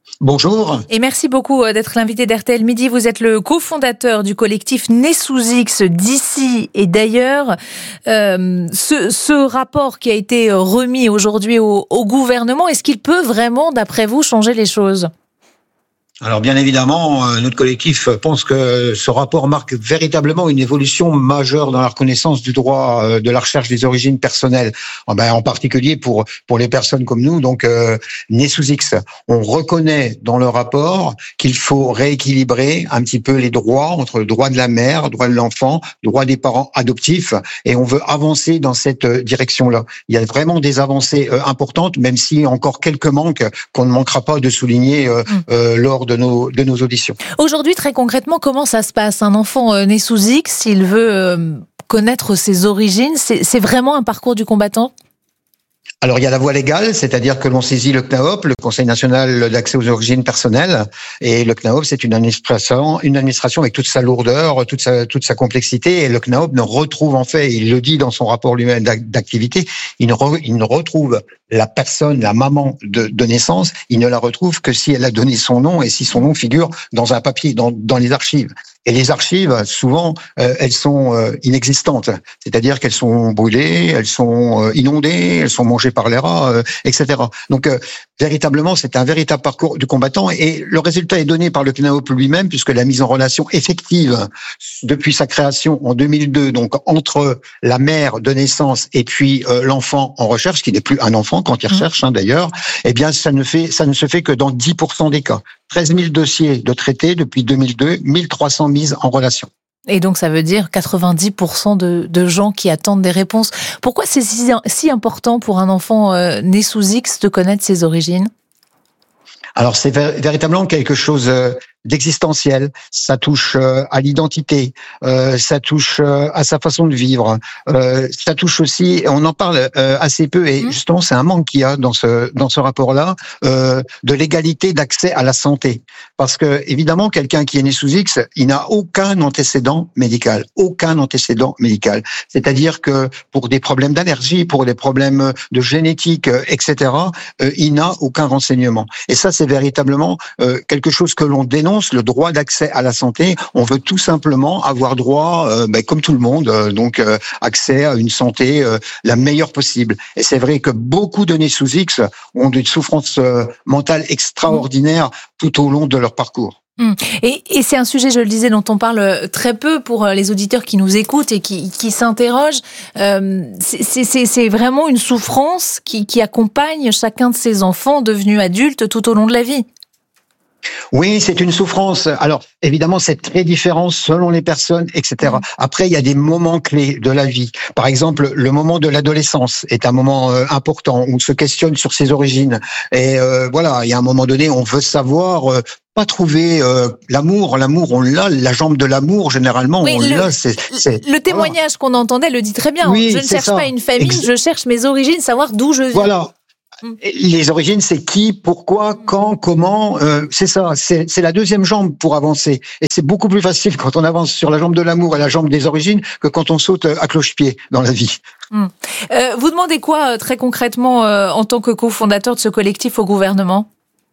Bonjour. Et merci beaucoup d'être l'invité d'R T L Midi. Vous êtes le cofondateur du collectif Né sous X d'ici et d'ailleurs. Euh, ce, ce rapport qui a été remis aujourd'hui au, au gouvernement, est-ce qu'il peut vraiment, d'après vous, changer les choses ? Alors bien évidemment, notre collectif pense que ce rapport marque véritablement une évolution majeure dans la reconnaissance du droit de la recherche des origines personnelles, en particulier pour pour les personnes comme nous, donc euh, nés sous X. On reconnaît dans le rapport qu'il faut rééquilibrer un petit peu les droits entre le droit de la mère, le droit de l'enfant, le droit des parents adoptifs, et on veut avancer dans cette direction-là. Il y a vraiment des avancées euh, importantes, même si encore quelques manques qu'on ne manquera pas de souligner euh, euh, lors de nos, de nos auditions. Aujourd'hui, très concrètement, comment ça se passe ? Un enfant euh, né sous X, s'il veut euh, connaître ses origines, c'est, c'est vraiment un parcours du combattant ? Alors, il y a la voie légale, c'est-à-dire que l'on saisit le C N A O P, le Conseil national d'accès aux origines personnelles, et le C N A O P, c'est une administration, une administration avec toute sa lourdeur, toute sa, toute sa complexité, et le C N A O P ne retrouve en fait, il le dit dans son rapport lui-même d'activité, il ne, re, il ne retrouve la personne, la maman de, de naissance, il ne la retrouve que si elle a donné son nom et si son nom figure dans un papier, dans, dans les archives. Et les archives, souvent, euh, elles sont euh, inexistantes, c'est-à-dire qu'elles sont brûlées, elles sont euh, inondées, elles sont mangées par les rats, euh, et cetera. Donc, euh, véritablement, c'est un véritable parcours du combattant, et le résultat est donné par le C N A O P lui-même, puisque la mise en relation effective depuis sa création en deux mille deux, donc entre la mère de naissance et puis euh, l'enfant en recherche, qui n'est plus un enfant quand il recherche, hein, d'ailleurs, eh bien, ça ne fait, ça ne se fait que dans dix pour cent des cas. treize mille dossiers de traités depuis deux mille deux, mille trois cents mises en relation. Et donc, ça veut dire quatre-vingt-dix pour cent de, de gens qui attendent des réponses. Pourquoi c'est si, si important pour un enfant euh, né sous X de connaître ses origines ? Alors, c'est véritablement quelque chose d'existentiel. Ça touche à l'identité, euh, ça touche à sa façon de vivre, euh, ça touche aussi, et on en parle euh, assez peu, et justement, c'est un manque qu'il y a dans ce dans ce rapport-là, euh, de l'égalité d'accès à la santé. Parce que, évidemment, quelqu'un qui est né sous X, il n'a aucun antécédent médical, aucun antécédent médical. C'est-à-dire que pour des problèmes d'allergie, pour des problèmes de génétique, et cetera, euh, il n'a aucun renseignement. Et ça, c'est véritablement euh, quelque chose que l'on dénonce, le droit d'accès à la santé. On veut tout simplement avoir droit, euh, ben, comme tout le monde, euh, donc euh, accès à une santé euh, la meilleure possible. Et c'est vrai que beaucoup de nés sous X ont des souffrances euh, mentales extraordinaires tout au long de leur parcours. Et, et c'est un sujet, je le disais, dont on parle très peu pour les auditeurs qui nous écoutent et qui, qui s'interrogent. Euh, c'est, c'est, c'est vraiment une souffrance qui, qui accompagne chacun de ces enfants devenus adultes tout au long de la vie. Oui, c'est une souffrance. Alors, évidemment, c'est très différent selon les personnes, et cetera. Après, il y a des moments clés de la vie. Par exemple, le moment de l'adolescence est un moment euh, important où on se questionne sur ses origines. Et euh, voilà, il y a un moment donné, on veut savoir... Euh, pas trouver euh, l'amour, l'amour on l'a, la jambe de l'amour généralement oui, on le, l'a. C'est, c'est, le témoignage voilà. qu'on entendait le dit très bien. Oui, je ne cherche ça. pas une famille, Ex- je cherche mes origines, savoir d'où je viens. Voilà. Les origines, c'est qui, pourquoi, quand, comment. Euh, c'est ça. C'est, c'est la deuxième jambe pour avancer. Et c'est beaucoup plus facile quand on avance sur la jambe de l'amour et la jambe des origines que quand on saute à cloche-pied dans la vie. Hum. Euh, vous demandez quoi très concrètement euh, en tant que cofondateur de ce collectif au gouvernement ?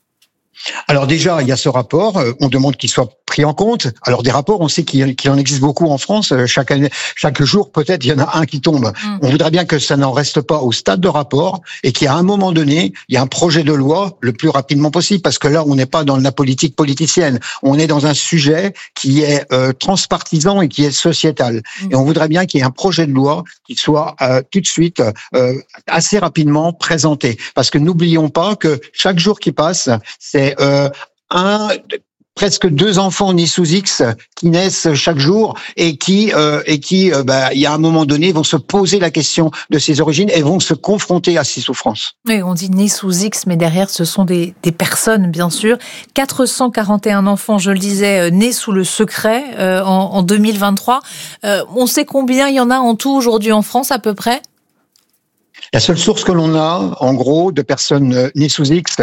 Alors déjà, il y a ce rapport, on demande qu'il soit pris en compte. Alors des rapports, on sait qu'il, qu'il en existe beaucoup en France. Chaque année, chaque jour, peut-être, il y en a un qui tombe. Mmh. On voudrait bien que ça n'en reste pas au stade de rapport et qu'à un moment donné, il y a un projet de loi le plus rapidement possible, parce que là, on n'est pas dans la politique politicienne. On est dans un sujet qui est euh, transpartisan et qui est sociétal. Mmh. Et on voudrait bien qu'il y ait un projet de loi qui soit euh, tout de suite, euh, assez rapidement présenté. Parce que n'oublions pas que chaque jour qui passe, c'est euh, un... presque deux enfants nés sous X qui naissent chaque jour et qui, euh, et qui, euh, bah, il y a un moment donné, vont se poser la question de ses origines et vont se confronter à ses souffrances. Oui, on dit nés sous X, mais derrière, ce sont des, des personnes, bien sûr. quatre cent quarante et un enfants, je le disais, nés sous le secret euh, en, en deux mille vingt-trois. Euh, on sait combien il y en a en tout aujourd'hui en France, à peu près ? La seule source que l'on a, en gros, de personnes nées sous X,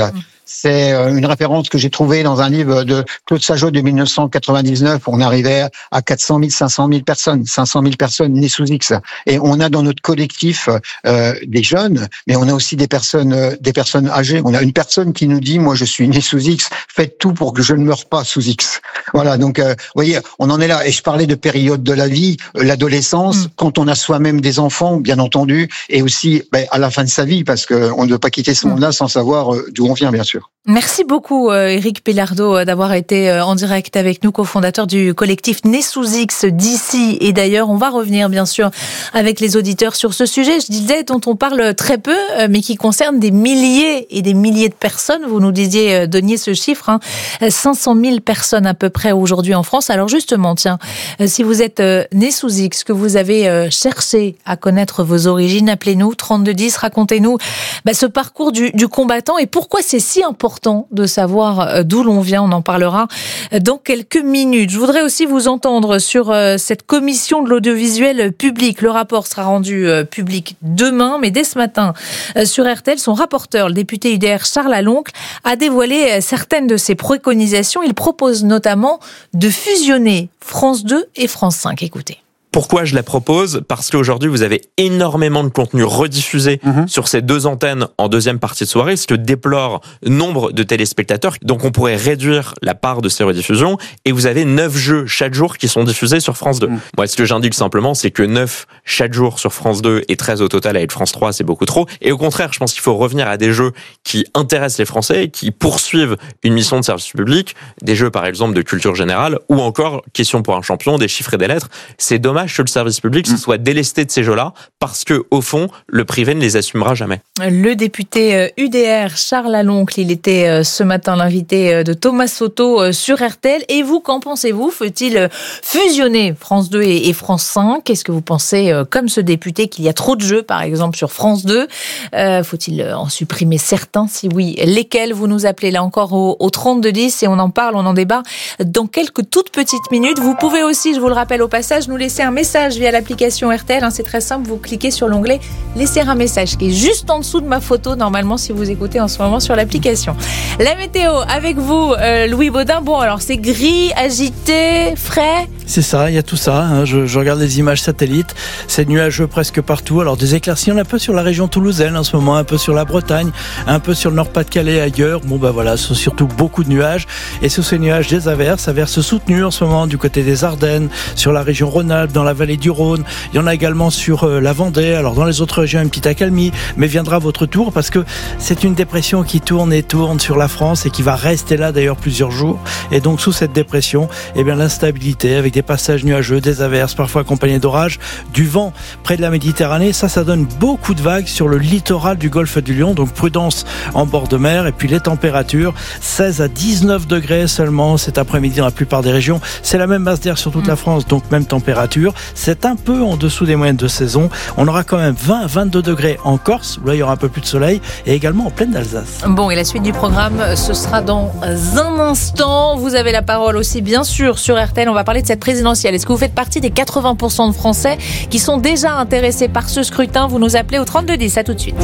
C'est une référence que j'ai trouvée dans un livre de Claude Sajot de mille neuf cent quatre-vingt-dix-neuf. On arrivait à quatre cent mille, cinq cent mille personnes, cinq cent mille personnes nées sous X. Et on a dans notre collectif euh, des jeunes, mais on a aussi des personnes, euh, des personnes âgées. On a une personne qui nous dit, moi je suis né sous X, faites tout pour que je ne meure pas sous X. Voilà, donc euh, vous voyez, on en est là. Et je parlais de période de la vie, euh, l'adolescence, mmh. quand on a soi-même des enfants, bien entendu, et aussi ben, à la fin de sa vie, parce qu'on ne veut pas quitter ce monde-là sans savoir euh, d'où on vient, bien sûr. Merci beaucoup euh, Éric Pellardeau d'avoir été euh, en direct avec nous, cofondateur du collectif Né sous X d'ici. Et d'ailleurs, on va revenir bien sûr avec les auditeurs sur ce sujet, je disais, dont on parle très peu, euh, mais qui concerne des milliers et des milliers de personnes. Vous nous disiez, euh, donniez ce chiffre, hein, cinq cent mille personnes à peu près aujourd'hui en France. Alors justement, tiens, euh, si vous êtes euh, né sous X, que vous avez euh, cherché à connaître vos origines, appelez-nous trente-deux dix, racontez-nous bah, ce parcours du, du combattant et pourquoi c'est si important de savoir d'où l'on vient. On en parlera dans quelques minutes. Je voudrais aussi vous entendre sur cette commission de l'audiovisuel public. Le rapport sera rendu public demain, mais dès ce matin, sur R T L, son rapporteur, le député U D R Charles Aloncle, a dévoilé certaines de ses préconisations. Il propose notamment de fusionner France deux et France cinq. Écoutez. Pourquoi je la propose ? Parce qu'aujourd'hui, vous avez énormément de contenu rediffusé mmh. sur ces deux antennes en deuxième partie de soirée, ce que déplore nombre de téléspectateurs. Donc, on pourrait réduire la part de ces rediffusions et vous avez neuf jeux chaque jour qui sont diffusés sur France deux. Mmh. Moi, ce que j'indique simplement, c'est que neuf chaque jour sur France deux et treize au total avec France trois, c'est beaucoup trop. Et au contraire, je pense qu'il faut revenir à des jeux qui intéressent les Français, qui poursuivent une mission de service public, des jeux, par exemple, de culture générale ou encore, question pour un champion, des chiffres et des lettres. C'est dommage que le service public se soit délesté de ces jeux-là parce que, au fond, le privé ne les assumera jamais. Le député U D R Charles Aloncle, il était ce matin l'invité de Thomas Soto sur R T L. Et vous, qu'en pensez-vous ? Faut-il fusionner France deux et France cinq ? Est-ce que vous pensez, comme ce député, qu'il y a trop de jeux, par exemple, sur France deux ? euh, Faut-il en supprimer certains ? Si oui, lesquels ? Vous nous appelez là encore au, au trente-deux dix et on en parle, on en débat dans quelques toutes petites minutes. Vous pouvez aussi, je vous le rappelle au passage, nous laisser un message via l'application R T L, hein, c'est très simple, vous cliquez sur l'onglet laisser un message qui est juste en dessous de ma photo normalement si vous écoutez en ce moment sur l'application. La météo avec vous euh, Louis Baudin. Bon, alors c'est gris, agité, frais. C'est ça, il y a tout ça, hein. je, je regarde les images satellites, c'est nuageux presque partout, alors des éclaircies, on a un peu sur la région toulousaine en ce moment, un peu sur la Bretagne, un peu sur le Nord-Pas-de-Calais ailleurs, bon ben voilà, ce sont surtout beaucoup de nuages, et sous ces nuages des averses, averses soutenues en ce moment du côté des Ardennes, sur la région Rhône-Alpes, dans la vallée du Rhône, il y en a également sur euh, la Vendée, alors dans les autres régions une petite accalmie, mais viendra votre tour parce que c'est une dépression qui tourne et tourne sur la France et qui va rester là d'ailleurs plusieurs jours, et donc sous cette dépression, eh bien l'instabilité avec des passages nuageux, des averses, parfois accompagnés d'orages, du vent près de la Méditerranée, ça, ça donne beaucoup de vagues sur le littoral du golfe du Lion, donc prudence en bord de mer, et puis les températures, seize à dix-neuf degrés seulement cet après-midi dans la plupart des régions, c'est la même masse d'air sur toute mmh. la France, donc même température, c'est un peu en dessous des moyennes de saison, on aura quand même vingt à vingt-deux degrés en Corse, là il y aura un peu plus de soleil, et également en pleine Alsace. Bon, et la suite du programme, ce sera dans un instant, vous avez la parole aussi bien sûr sur R T L, on va parler de cette présidentielle. Est-ce que vous faites partie des quatre-vingts pour cent de Français qui sont déjà intéressés par ce scrutin ? Vous nous appelez au trente-deux dix, à tout de suite.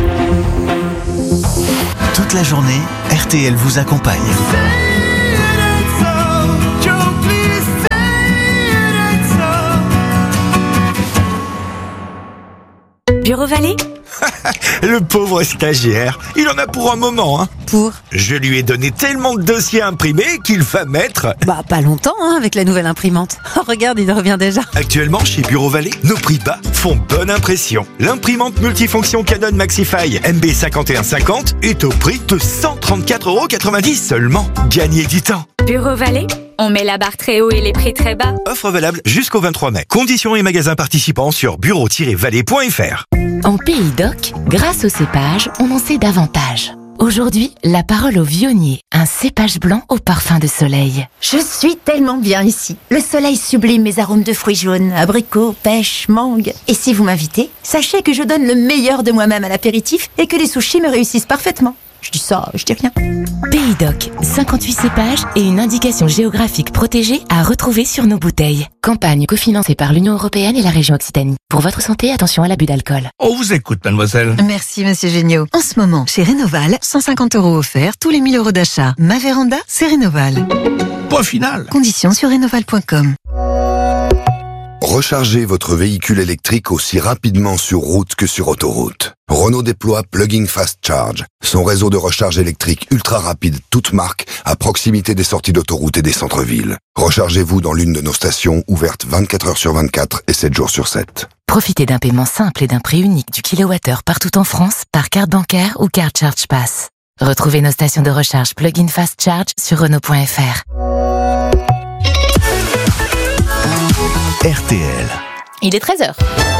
Toute la journée, R T L vous accompagne. Bureau Vallée ? Le pauvre stagiaire, il en a pour un moment, hein. Pour ? Je lui ai donné tellement de dossiers à imprimer qu'il va mettre... Bah, pas longtemps, hein, avec la nouvelle imprimante. Oh, regarde, il revient déjà. Actuellement, chez Bureau Vallée, nos prix bas font bonne impression. L'imprimante multifonction Canon Maxify M B cinquante et un cinquante est au prix de cent trente-quatre euros quatre-vingt-dix seulement. Gagnez du temps. Bureau Vallée ? On met la barre très haut et les prix très bas. Offre valable jusqu'au vingt-trois mai. Conditions et magasins participants sur bureau tiret vallée point f r. En Pays d'Oc, grâce au cépage, on en sait davantage. Aujourd'hui, la parole au vionnier, un cépage blanc au parfum de soleil. Je suis tellement bien ici. Le soleil sublime mes arômes de fruits jaunes, abricots, pêche, mangue. Et si vous m'invitez, sachez que je donne le meilleur de moi-même à l'apéritif et que les sushis me réussissent parfaitement. Je dis ça, je dis rien. Pays Doc, cinquante-huit cépages et une indication géographique protégée à retrouver sur nos bouteilles. Campagne cofinancée par l'Union européenne et la région Occitanie. Pour votre santé, attention à l'abus d'alcool. On vous écoute, mademoiselle. Merci, monsieur Géniaud. En ce moment, chez Rénoval, cent cinquante euros offerts tous les mille euros d'achat. Ma véranda, c'est Rénoval. Point final. Conditions sur rénoval point com. Rechargez votre véhicule électrique aussi rapidement sur route que sur autoroute. Renault déploie Plug-in Fast Charge, son réseau de recharge électrique ultra rapide toute marque à proximité des sorties d'autoroute et des centres-villes. Rechargez-vous dans l'une de nos stations ouvertes vingt-quatre heures sur vingt-quatre et sept jours sur sept. Profitez d'un paiement simple et d'un prix unique du kilowattheure partout en France par carte bancaire ou carte Charge Pass. Retrouvez nos stations de recharge Plug-in Fast Charge sur Renault point F R. R T L. Il est treize heures.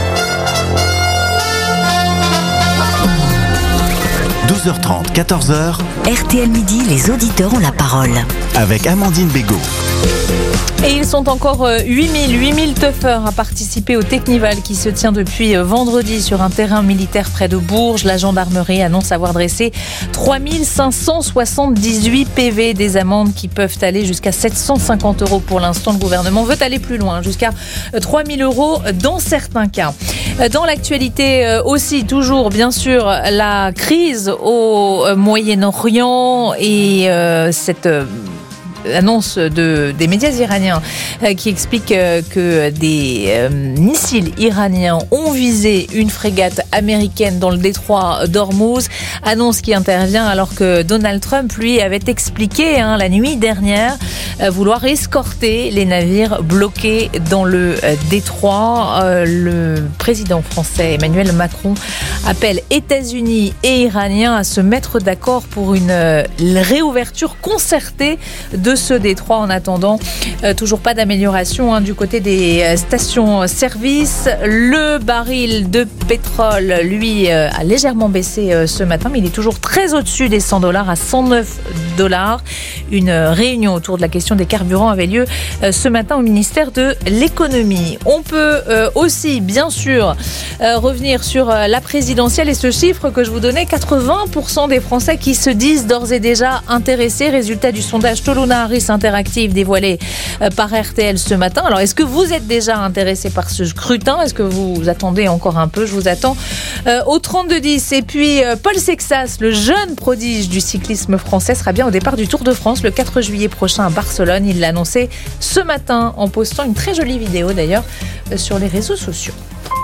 douze heures trente, quatorze heures. R T L Midi, les auditeurs ont la parole. Avec Amandine Bégaud. Et ils sont encore huit mille, huit mille teufeurs à participer au Technival qui se tient depuis vendredi sur un terrain militaire près de Bourges. La gendarmerie annonce avoir dressé trois mille cinq cent soixante-dix-huit P V, des amendes qui peuvent aller jusqu'à sept cent cinquante euros pour l'instant. Le gouvernement veut aller plus loin, jusqu'à trois mille euros dans certains cas. Dans l'actualité aussi, toujours bien sûr, la crise au Moyen-Orient et euh, cette... Euh, annonce de, des médias iraniens euh, qui explique euh, que des euh, missiles iraniens ont visé une frégate américaine dans le détroit d'Ormuz. Annonce qui intervient alors que Donald Trump, lui, avait expliqué hein, la nuit dernière euh, vouloir escorter les navires bloqués dans le euh, détroit. Euh, le président français Emmanuel Macron appelle États-Unis et Iraniens à se mettre d'accord pour une euh, réouverture concertée de ce détroit. En attendant, euh, toujours pas d'amélioration hein, du côté des euh, stations-service. Le baril de pétrole, lui, euh, a légèrement baissé euh, ce matin, mais il est toujours très au-dessus des cent dollars, à cent neuf dollars. Une euh, réunion autour de la question des carburants avait lieu euh, ce matin au ministère de l'économie. On peut euh, aussi, bien sûr, euh, revenir sur euh, la présidentielle et ce chiffre que je vous donnais, quatre-vingts pour cent des Français qui se disent d'ores et déjà intéressés. Résultat du sondage Toluna Harris Interactive dévoilé euh, par R T L ce matin. Alors, est-ce que vous êtes déjà intéressé par ce scrutin ? Est-ce que vous attendez encore un peu ? Je vous attends euh, au trente-deux dix. Et puis, euh, Paul Sexas, le jeune prodige du cyclisme français, sera bien au départ du Tour de France le quatre juillet prochain à Barcelone. Il l'a annoncé ce matin en postant une très jolie vidéo d'ailleurs euh, sur les réseaux sociaux.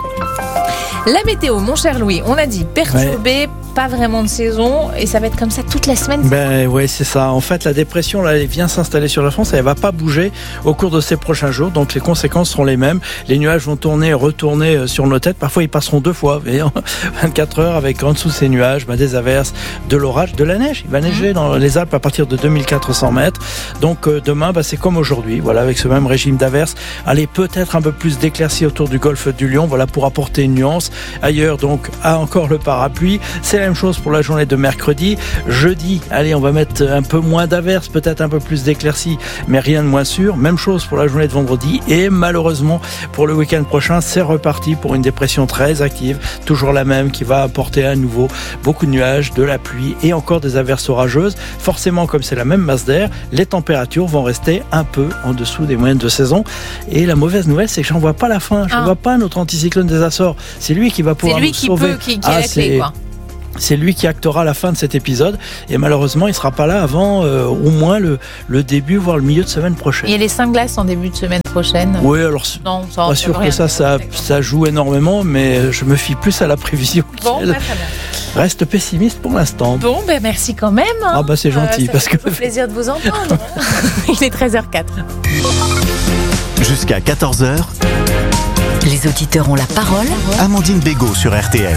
La météo, mon cher Louis, on a dit perturbé, ouais. Pas vraiment de saison, et ça va être comme ça toute la semaine. Ben ouais, c'est ça. En fait, la dépression là, elle vient s'installer sur la France, et elle va pas bouger au cours de ces prochains jours, donc les conséquences seront les mêmes. Les nuages vont tourner et retourner sur nos têtes. Parfois, ils passeront deux fois, voyez, en vingt-quatre heures, avec en dessous de ces nuages, ben, des averses, de l'orage, de la neige. Il va neiger dans les Alpes à partir de deux mille quatre cents mètres. Donc euh, demain, ben, c'est comme aujourd'hui, voilà, avec ce même régime d'averses. Allez, peut-être un peu plus d'éclaircies autour du golfe du Lion, voilà, pour apporter une nuance. Ailleurs, donc, à encore le parapluie. C'est la même chose pour la journée de mercredi. Jeudi, allez, on va mettre un peu moins d'averses, peut-être un peu plus d'éclaircies, mais rien de moins sûr. Même chose pour la journée de vendredi. Et malheureusement, pour le week-end prochain, c'est reparti pour une dépression très active, toujours la même, qui va apporter à nouveau beaucoup de nuages, de la pluie et encore des averses orageuses. Forcément, comme c'est la même masse d'air, les températures vont rester un peu en dessous des moyennes de saison. Et la mauvaise nouvelle, c'est que j'en vois pas la fin. Je ne ah. vois pas notre anticyclone des Açores. C'est lui qui va pouvoir c'est lui nous qui sauver. Peut, qui, qui ah, a la clé, quoi. C'est lui qui actera la fin de cet épisode et malheureusement il ne sera pas là avant euh, au moins le, le début voire le milieu de semaine prochaine. Il y a les cinq glaces en début de semaine prochaine. Oui, alors non, ça pas sûr que ça, ça, ça joue énormément, mais je me fie plus à la prévision. Bon, bah, reste pessimiste pour l'instant. Bon, ben merci quand même. Hein. Ah bah c'est gentil. Euh, ça parce fait que... plaisir de vous entendre. Il est treize heures quatre. Jusqu'à quatorze heures. Les auditeurs ont la parole. Amandine Bégaud sur R T L.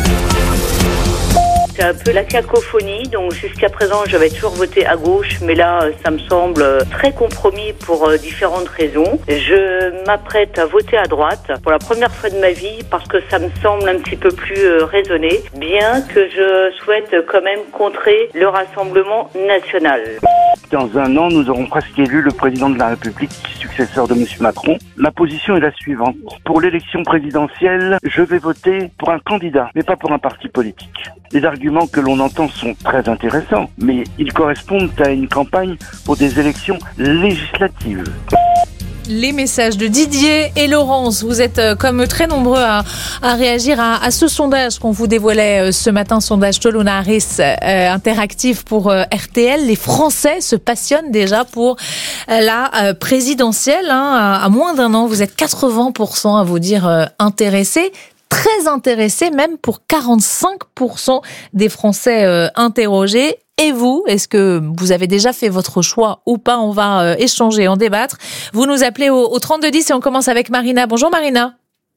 C'est un peu la cacophonie, donc jusqu'à présent j'avais toujours voté à gauche, mais là ça me semble très compromis pour euh, différentes raisons. Je m'apprête à voter à droite pour la première fois de ma vie parce que ça me semble un petit peu plus euh, raisonné, bien que je souhaite quand même contrer le Rassemblement national. Dans un an, nous aurons presque élu le président de la République, successeur de M. Macron. Ma position est la suivante. Pour l'élection présidentielle, je vais voter pour un candidat, mais pas pour un parti politique. Les arguments que l'on entend sont très intéressants, mais ils correspondent à une campagne pour des élections législatives. Les messages de Didier et Laurence. Vous êtes euh, comme très nombreux à, à réagir à, à ce sondage qu'on vous dévoilait euh, ce matin, sondage Tolona Harris euh, interactif pour euh, R T L. Les Français se passionnent déjà pour euh, la euh, présidentielle. Hein. À, à moins d'un an, vous êtes quatre-vingts pour cent à vous dire euh, intéressés. Très intéressés même pour quarante-cinq pour cent des Français euh, interrogés. Et vous, est-ce que vous avez déjà fait votre choix ou pas? On va euh, échanger, en débattre. Vous nous appelez au, au trente-deux dix et on commence avec Marina. Bonjour Marina.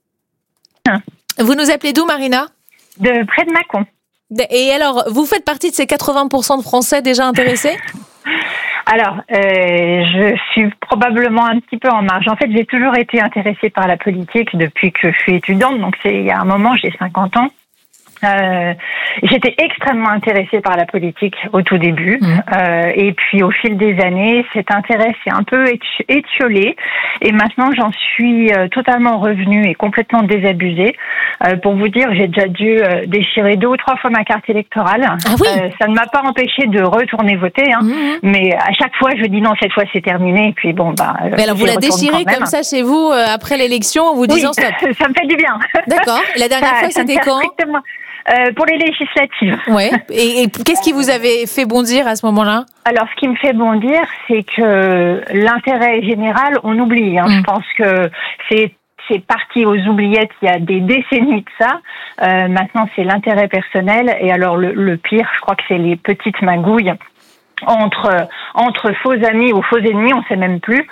Ah. Vous nous appelez d'où Marina? De près de Mâcon. Et alors, vous faites partie de ces quatre-vingts pour cent de Français déjà intéressés? Alors, euh, je suis probablement un petit peu en marge. En fait, j'ai toujours été intéressée par la politique depuis que je suis étudiante. Donc, c'est il y a un moment, j'ai cinquante ans. Euh, j'étais extrêmement intéressée par la politique au tout début, mmh. euh, et puis au fil des années, cet intérêt s'est un peu étiolé, et maintenant j'en suis euh, totalement revenue et complètement désabusée. Euh, pour vous dire, j'ai déjà dû euh, déchirer deux ou trois fois ma carte électorale. Ah oui. euh, ça ne m'a pas empêché de retourner voter, hein, mmh. mais à chaque fois je dis non, cette fois c'est terminé, et puis bon bah. Mais alors vous la déchirez comme ça chez vous euh, après l'élection en vous disant oui, stop. Ça me fait du bien. D'accord. La dernière ça, fois ça c'était quand? Strictement... Euh, pour les législatives. Ouais. Et, et qu'est-ce qui vous avait fait bondir à ce moment-là? Alors, ce qui me fait bondir, c'est que l'intérêt général, on oublie. Hein. Mmh. Je pense que c'est c'est parti aux oubliettes il y a des décennies de ça. Euh, maintenant, c'est l'intérêt personnel. Et alors, le, le pire, je crois que c'est les petites magouilles entre entre faux amis ou faux ennemis, on sait même plus.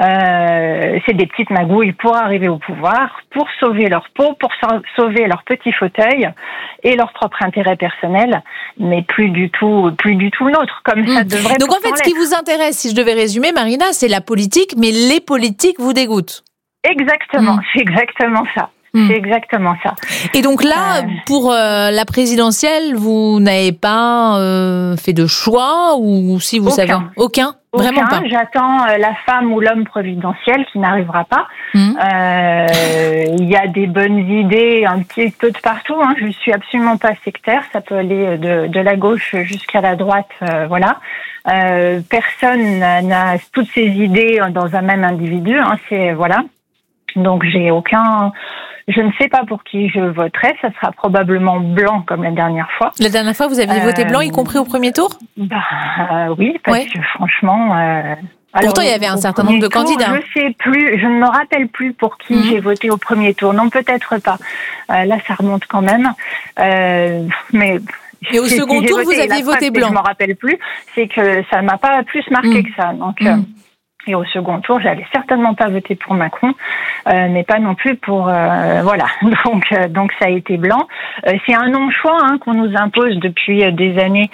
Euh, c'est des petites magouilles pour arriver au pouvoir, pour sauver leur peau, pour sauver leur petit fauteuil et leur propre intérêt personnel, mais plus du tout, plus du tout l'autre. Comme ça mmh. devrait. Donc en fait, ce qui vous intéresse, si je devais résumer, Marina, c'est la politique, mais les politiques vous dégoûtent. Exactement, mmh. c'est exactement ça. C'est exactement ça. Et donc là, euh... pour euh, la présidentielle, vous n'avez pas euh, fait de choix ou si vous Aucun. savez aucun, vraiment Aucun. pas. J'attends euh, la femme ou l'homme providentiel qui n'arrivera pas. Il mmh. euh, y a des bonnes idées un petit peu de partout. Hein. Je suis absolument pas sectaire. Ça peut aller de, de la gauche jusqu'à la droite. Euh, voilà. Euh, personne n'a, n'a toutes ces idées dans un même individu. Hein. C'est voilà. Donc j'ai aucun. Je ne sais pas pour qui je voterai. Ça sera probablement blanc comme la dernière fois. La dernière fois, vous aviez euh, voté blanc, y compris au premier tour? Bah euh, oui, parce ouais. que franchement. Euh, Pourtant, il y avait un certain nombre de tour, candidats. Je sais plus. Je ne me rappelle plus pour qui mmh. j'ai voté au premier tour. Non, peut-être pas. Euh, là, ça remonte quand même. Euh, mais. Et au second tour, voté, vous aviez voté blanc. Je ne me rappelle plus. C'est que ça ne m'a pas plus marqué mmh. que ça. Donc. Mmh. Euh, Et au second tour, j'allais certainement pas voter pour Macron, euh, mais pas non plus pour euh, voilà. Donc euh, donc ça a été blanc. Euh, c'est un non-choix hein, qu'on nous impose depuis euh, des années.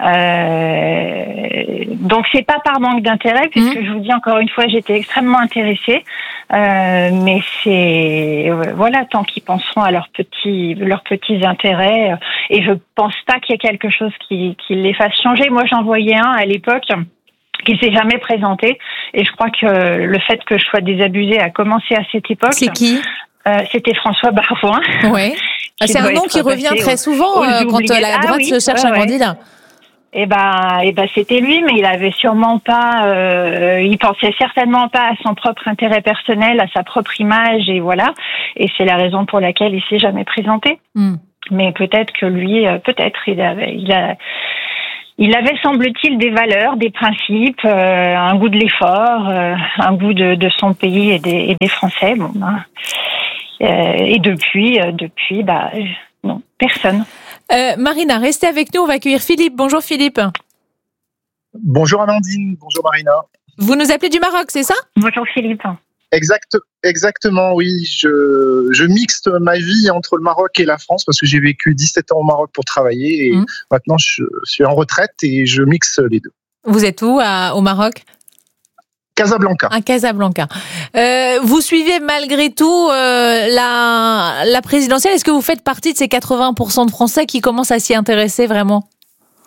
Euh, donc c'est pas par manque d'intérêt, puisque mmh. je vous dis encore une fois, j'étais extrêmement intéressée. Euh, mais c'est euh, voilà, tant qu'ils penseront à leurs petits leurs petits intérêts. Euh, et je pense pas qu'il y ait quelque chose qui qui les fasse changer. Moi, j'en voyais un à l'époque qui s'est jamais présenté, et je crois que le fait que je sois désabusée a commencé à cette époque. C'est qui? euh, C'était François Baroin. Oui. C'est un nom qui revient très souvent euh, quand la droite ah, oui, se cherche ouais, un candidat. Ouais. Et ben, et ben, c'était lui, mais il avait sûrement pas, euh, il pensait certainement pas à son propre intérêt personnel, à sa propre image, et voilà. Et c'est la raison pour laquelle il s'est jamais présenté. Mm. Mais peut-être que lui, euh, peut-être, il avait, il a. Il avait, semble-t-il, des valeurs, des principes, euh, un goût de l'effort, euh, un goût de, de son pays et des, et des Français. Bon, ben, euh, et depuis, euh, depuis, bah, non, personne. Euh, Marina, restez avec nous. On va accueillir Philippe. Bonjour Philippe. Bonjour Amandine. Bonjour Marina. Vous nous appelez du Maroc, c'est ça? Bonjour Philippe. Exact, exactement, oui. Je, je mixte ma vie entre le Maroc et la France parce que j'ai vécu dix-sept ans au Maroc pour travailler et mmh. maintenant je suis en retraite et je mixe les deux. Vous êtes où à, au Maroc? Casablanca. À Casablanca. Euh, vous suivez malgré tout euh, la, la présidentielle. Est-ce que vous faites partie de ces quatre-vingts pour cent de Français qui commencent à s'y intéresser vraiment?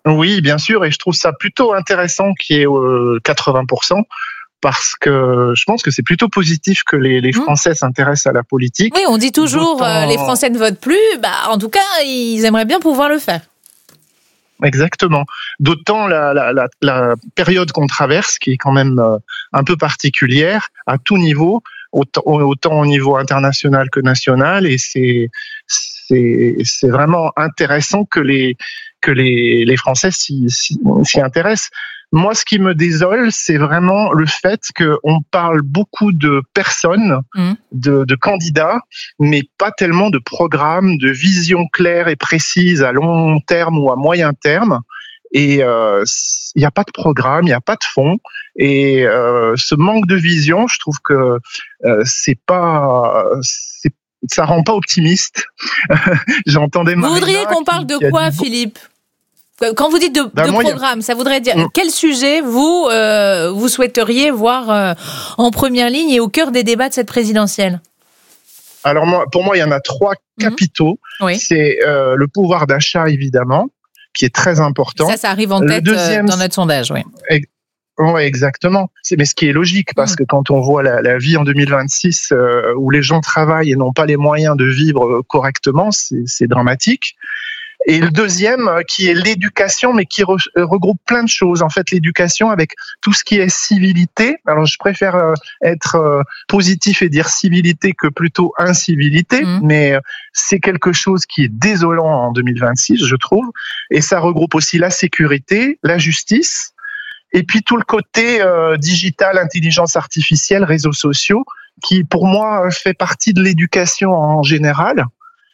Oui, bien sûr, et je trouve ça plutôt intéressant qu'il y ait euh, quatre-vingts pour cent. Parce que je pense que c'est plutôt positif que les, les Français s'intéressent à la politique. Oui, on dit toujours D'autant... euh, les Français ne votent plus. Bah, en tout cas, ils aimeraient bien pouvoir le faire. Exactement. D'autant la, la, la, la période qu'on traverse, qui est quand même euh, un peu particulière à tout niveau, autant, autant au niveau international que national, et c'est c'est, c'est vraiment intéressant que les que les, les Français s'y, s'y, s'y intéressent. Moi, ce qui me désole, c'est vraiment le fait qu'on parle beaucoup de personnes, mmh. de, de candidats, mais pas tellement de programmes, de vision claire et précise à long terme ou à moyen terme. Et il euh, n'y a pas de programme, il n'y a pas de fond. Et euh, ce manque de vision, je trouve que euh, c'est pas... C'est, ça rend pas optimiste. J'entendais Marina. Vous voudriez qu'on parle de quoi, dit... Philippe ? Quand vous dites de, ben de moi, programme, ça voudrait dire mmh. quel sujet vous euh, vous souhaiteriez voir euh, en première ligne et au cœur des débats de cette présidentielle ? Alors moi, pour moi, il y en a trois mmh. capitaux. Oui. C'est euh, le pouvoir d'achat, évidemment, qui est très important. Ça, ça arrive en tête deuxième, euh, dans notre sondage, oui. Oui, exactement. C'est, mais ce qui est logique, parce mmh. que quand on voit la, la vie en deux mille vingt-six, euh, où les gens travaillent et n'ont pas les moyens de vivre correctement, c'est, c'est dramatique. Et le deuxième, qui est l'éducation, mais qui re, regroupe plein de choses. En fait, l'éducation avec tout ce qui est civilité. Alors, je préfère être positif et dire civilité que plutôt incivilité, mmh. mais c'est quelque chose qui est désolant en deux mille vingt-six, je trouve. Et ça regroupe aussi la sécurité, la justice, et puis tout le côté euh, digital, intelligence artificielle, réseaux sociaux, qui pour moi fait partie de l'éducation en général.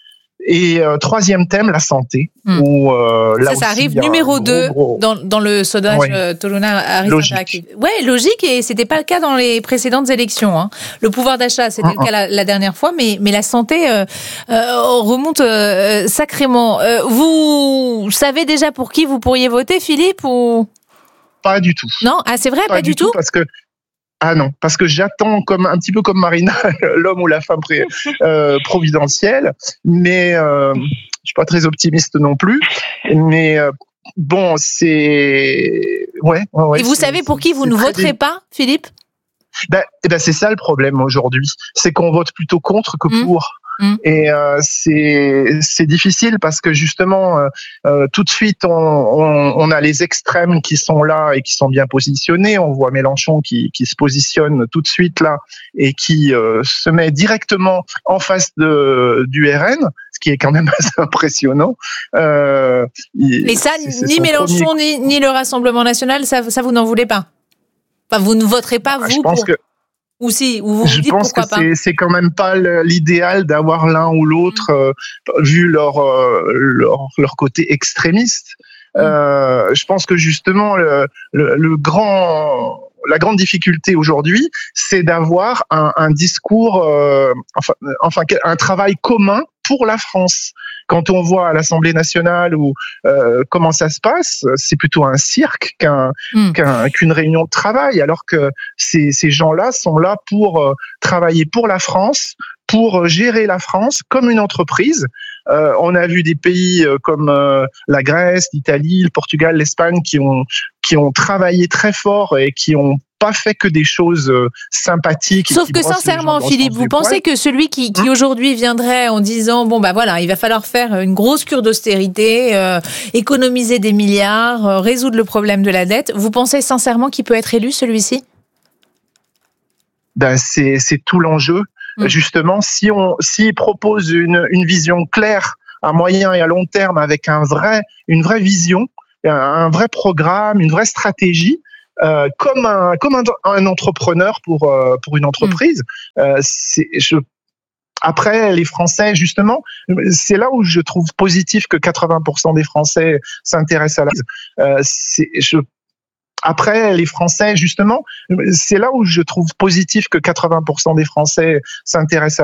Et euh, troisième thème, la santé. Mmh. Où, euh, là ça, ça arrive numéro deux dans, dans le sondage ouais. euh, Toluna-Harris Interactive. Ouais, logique, et c'était pas le cas dans les précédentes élections. Hein. Le pouvoir d'achat, c'était mmh. le cas la, la dernière fois, mais, mais la santé euh, euh, remonte euh, sacrément. Euh, vous savez déjà pour qui vous pourriez voter, Philippe, ou... Pas du tout. Non, ah, c'est vrai, pas, pas du tout, tout parce que Ah non, parce que j'attends comme un petit peu comme Marina, l'homme ou la femme pré, euh, providentielle, mais euh, je suis pas très optimiste non plus. Mais euh, bon, c'est ouais. ouais Et vous c'est, savez pour qui vous ne voterez bien. pas, Philippe ? Ben, ben c'est ça le problème aujourd'hui, c'est qu'on vote plutôt contre que mmh. pour. Mmh. Et euh, c'est c'est difficile parce que justement euh, euh, tout de suite on, on on a les extrêmes qui sont là et qui sont bien positionnés. On voit Mélenchon qui qui se positionne tout de suite là et qui euh, se met directement en face de du R N, ce qui est quand même assez impressionnant. Euh, il, et ça, c'est, c'est ni Mélenchon premier... ni ni le Rassemblement national, ça ça vous n'en voulez pas. Enfin, vous ne voterez pas vous. Je pense pour... que Ou si, ou vous je vous dites pense que pas. c'est, c'est quand même pas l'idéal d'avoir l'un ou l'autre, euh, vu leur, euh, leur leur côté extrémiste. Mmh. Euh, je pense que justement le, le, le grand la grande difficulté aujourd'hui, c'est d'avoir un, un discours, euh, enfin, enfin un travail commun pour la France. Quand on voit à l'Assemblée nationale où euh, comment ça se passe, c'est plutôt un cirque qu'un, mmh. qu'un qu'une réunion de travail, alors que ces ces gens-là sont là pour euh, travailler pour la France, pour gérer la France comme une entreprise. Euh, on a vu des pays euh, comme euh, la Grèce, l'Italie, le Portugal, l'Espagne qui ont qui ont travaillé très fort et qui ont pas fait que des choses euh, sympathiques. Sauf que sincèrement, Philippe, vous pensez que celui qui, qui aujourd'hui viendrait en disant bon bah voilà, il va falloir faire une grosse cure d'austérité, euh, économiser des milliards, euh, résoudre le problème de la dette, vous pensez sincèrement qu'il peut être élu celui-ci ? Ben c'est c'est tout l'enjeu. Mmh. Justement, si on s'il propose une une vision claire à moyen et à long terme avec un vrai une vraie vision, un vrai programme, une vraie stratégie, euh, comme un comme un, un entrepreneur pour euh, pour une entreprise. Mmh. Euh, c'est, je, après, les Français, justement, c'est là où je trouve positif que quatre-vingts pour cent des Français s'intéressent à la. Euh, c'est, je, après, les Français, justement, c'est là où je trouve positif que quatre-vingts pour cent des Français s'intéressent à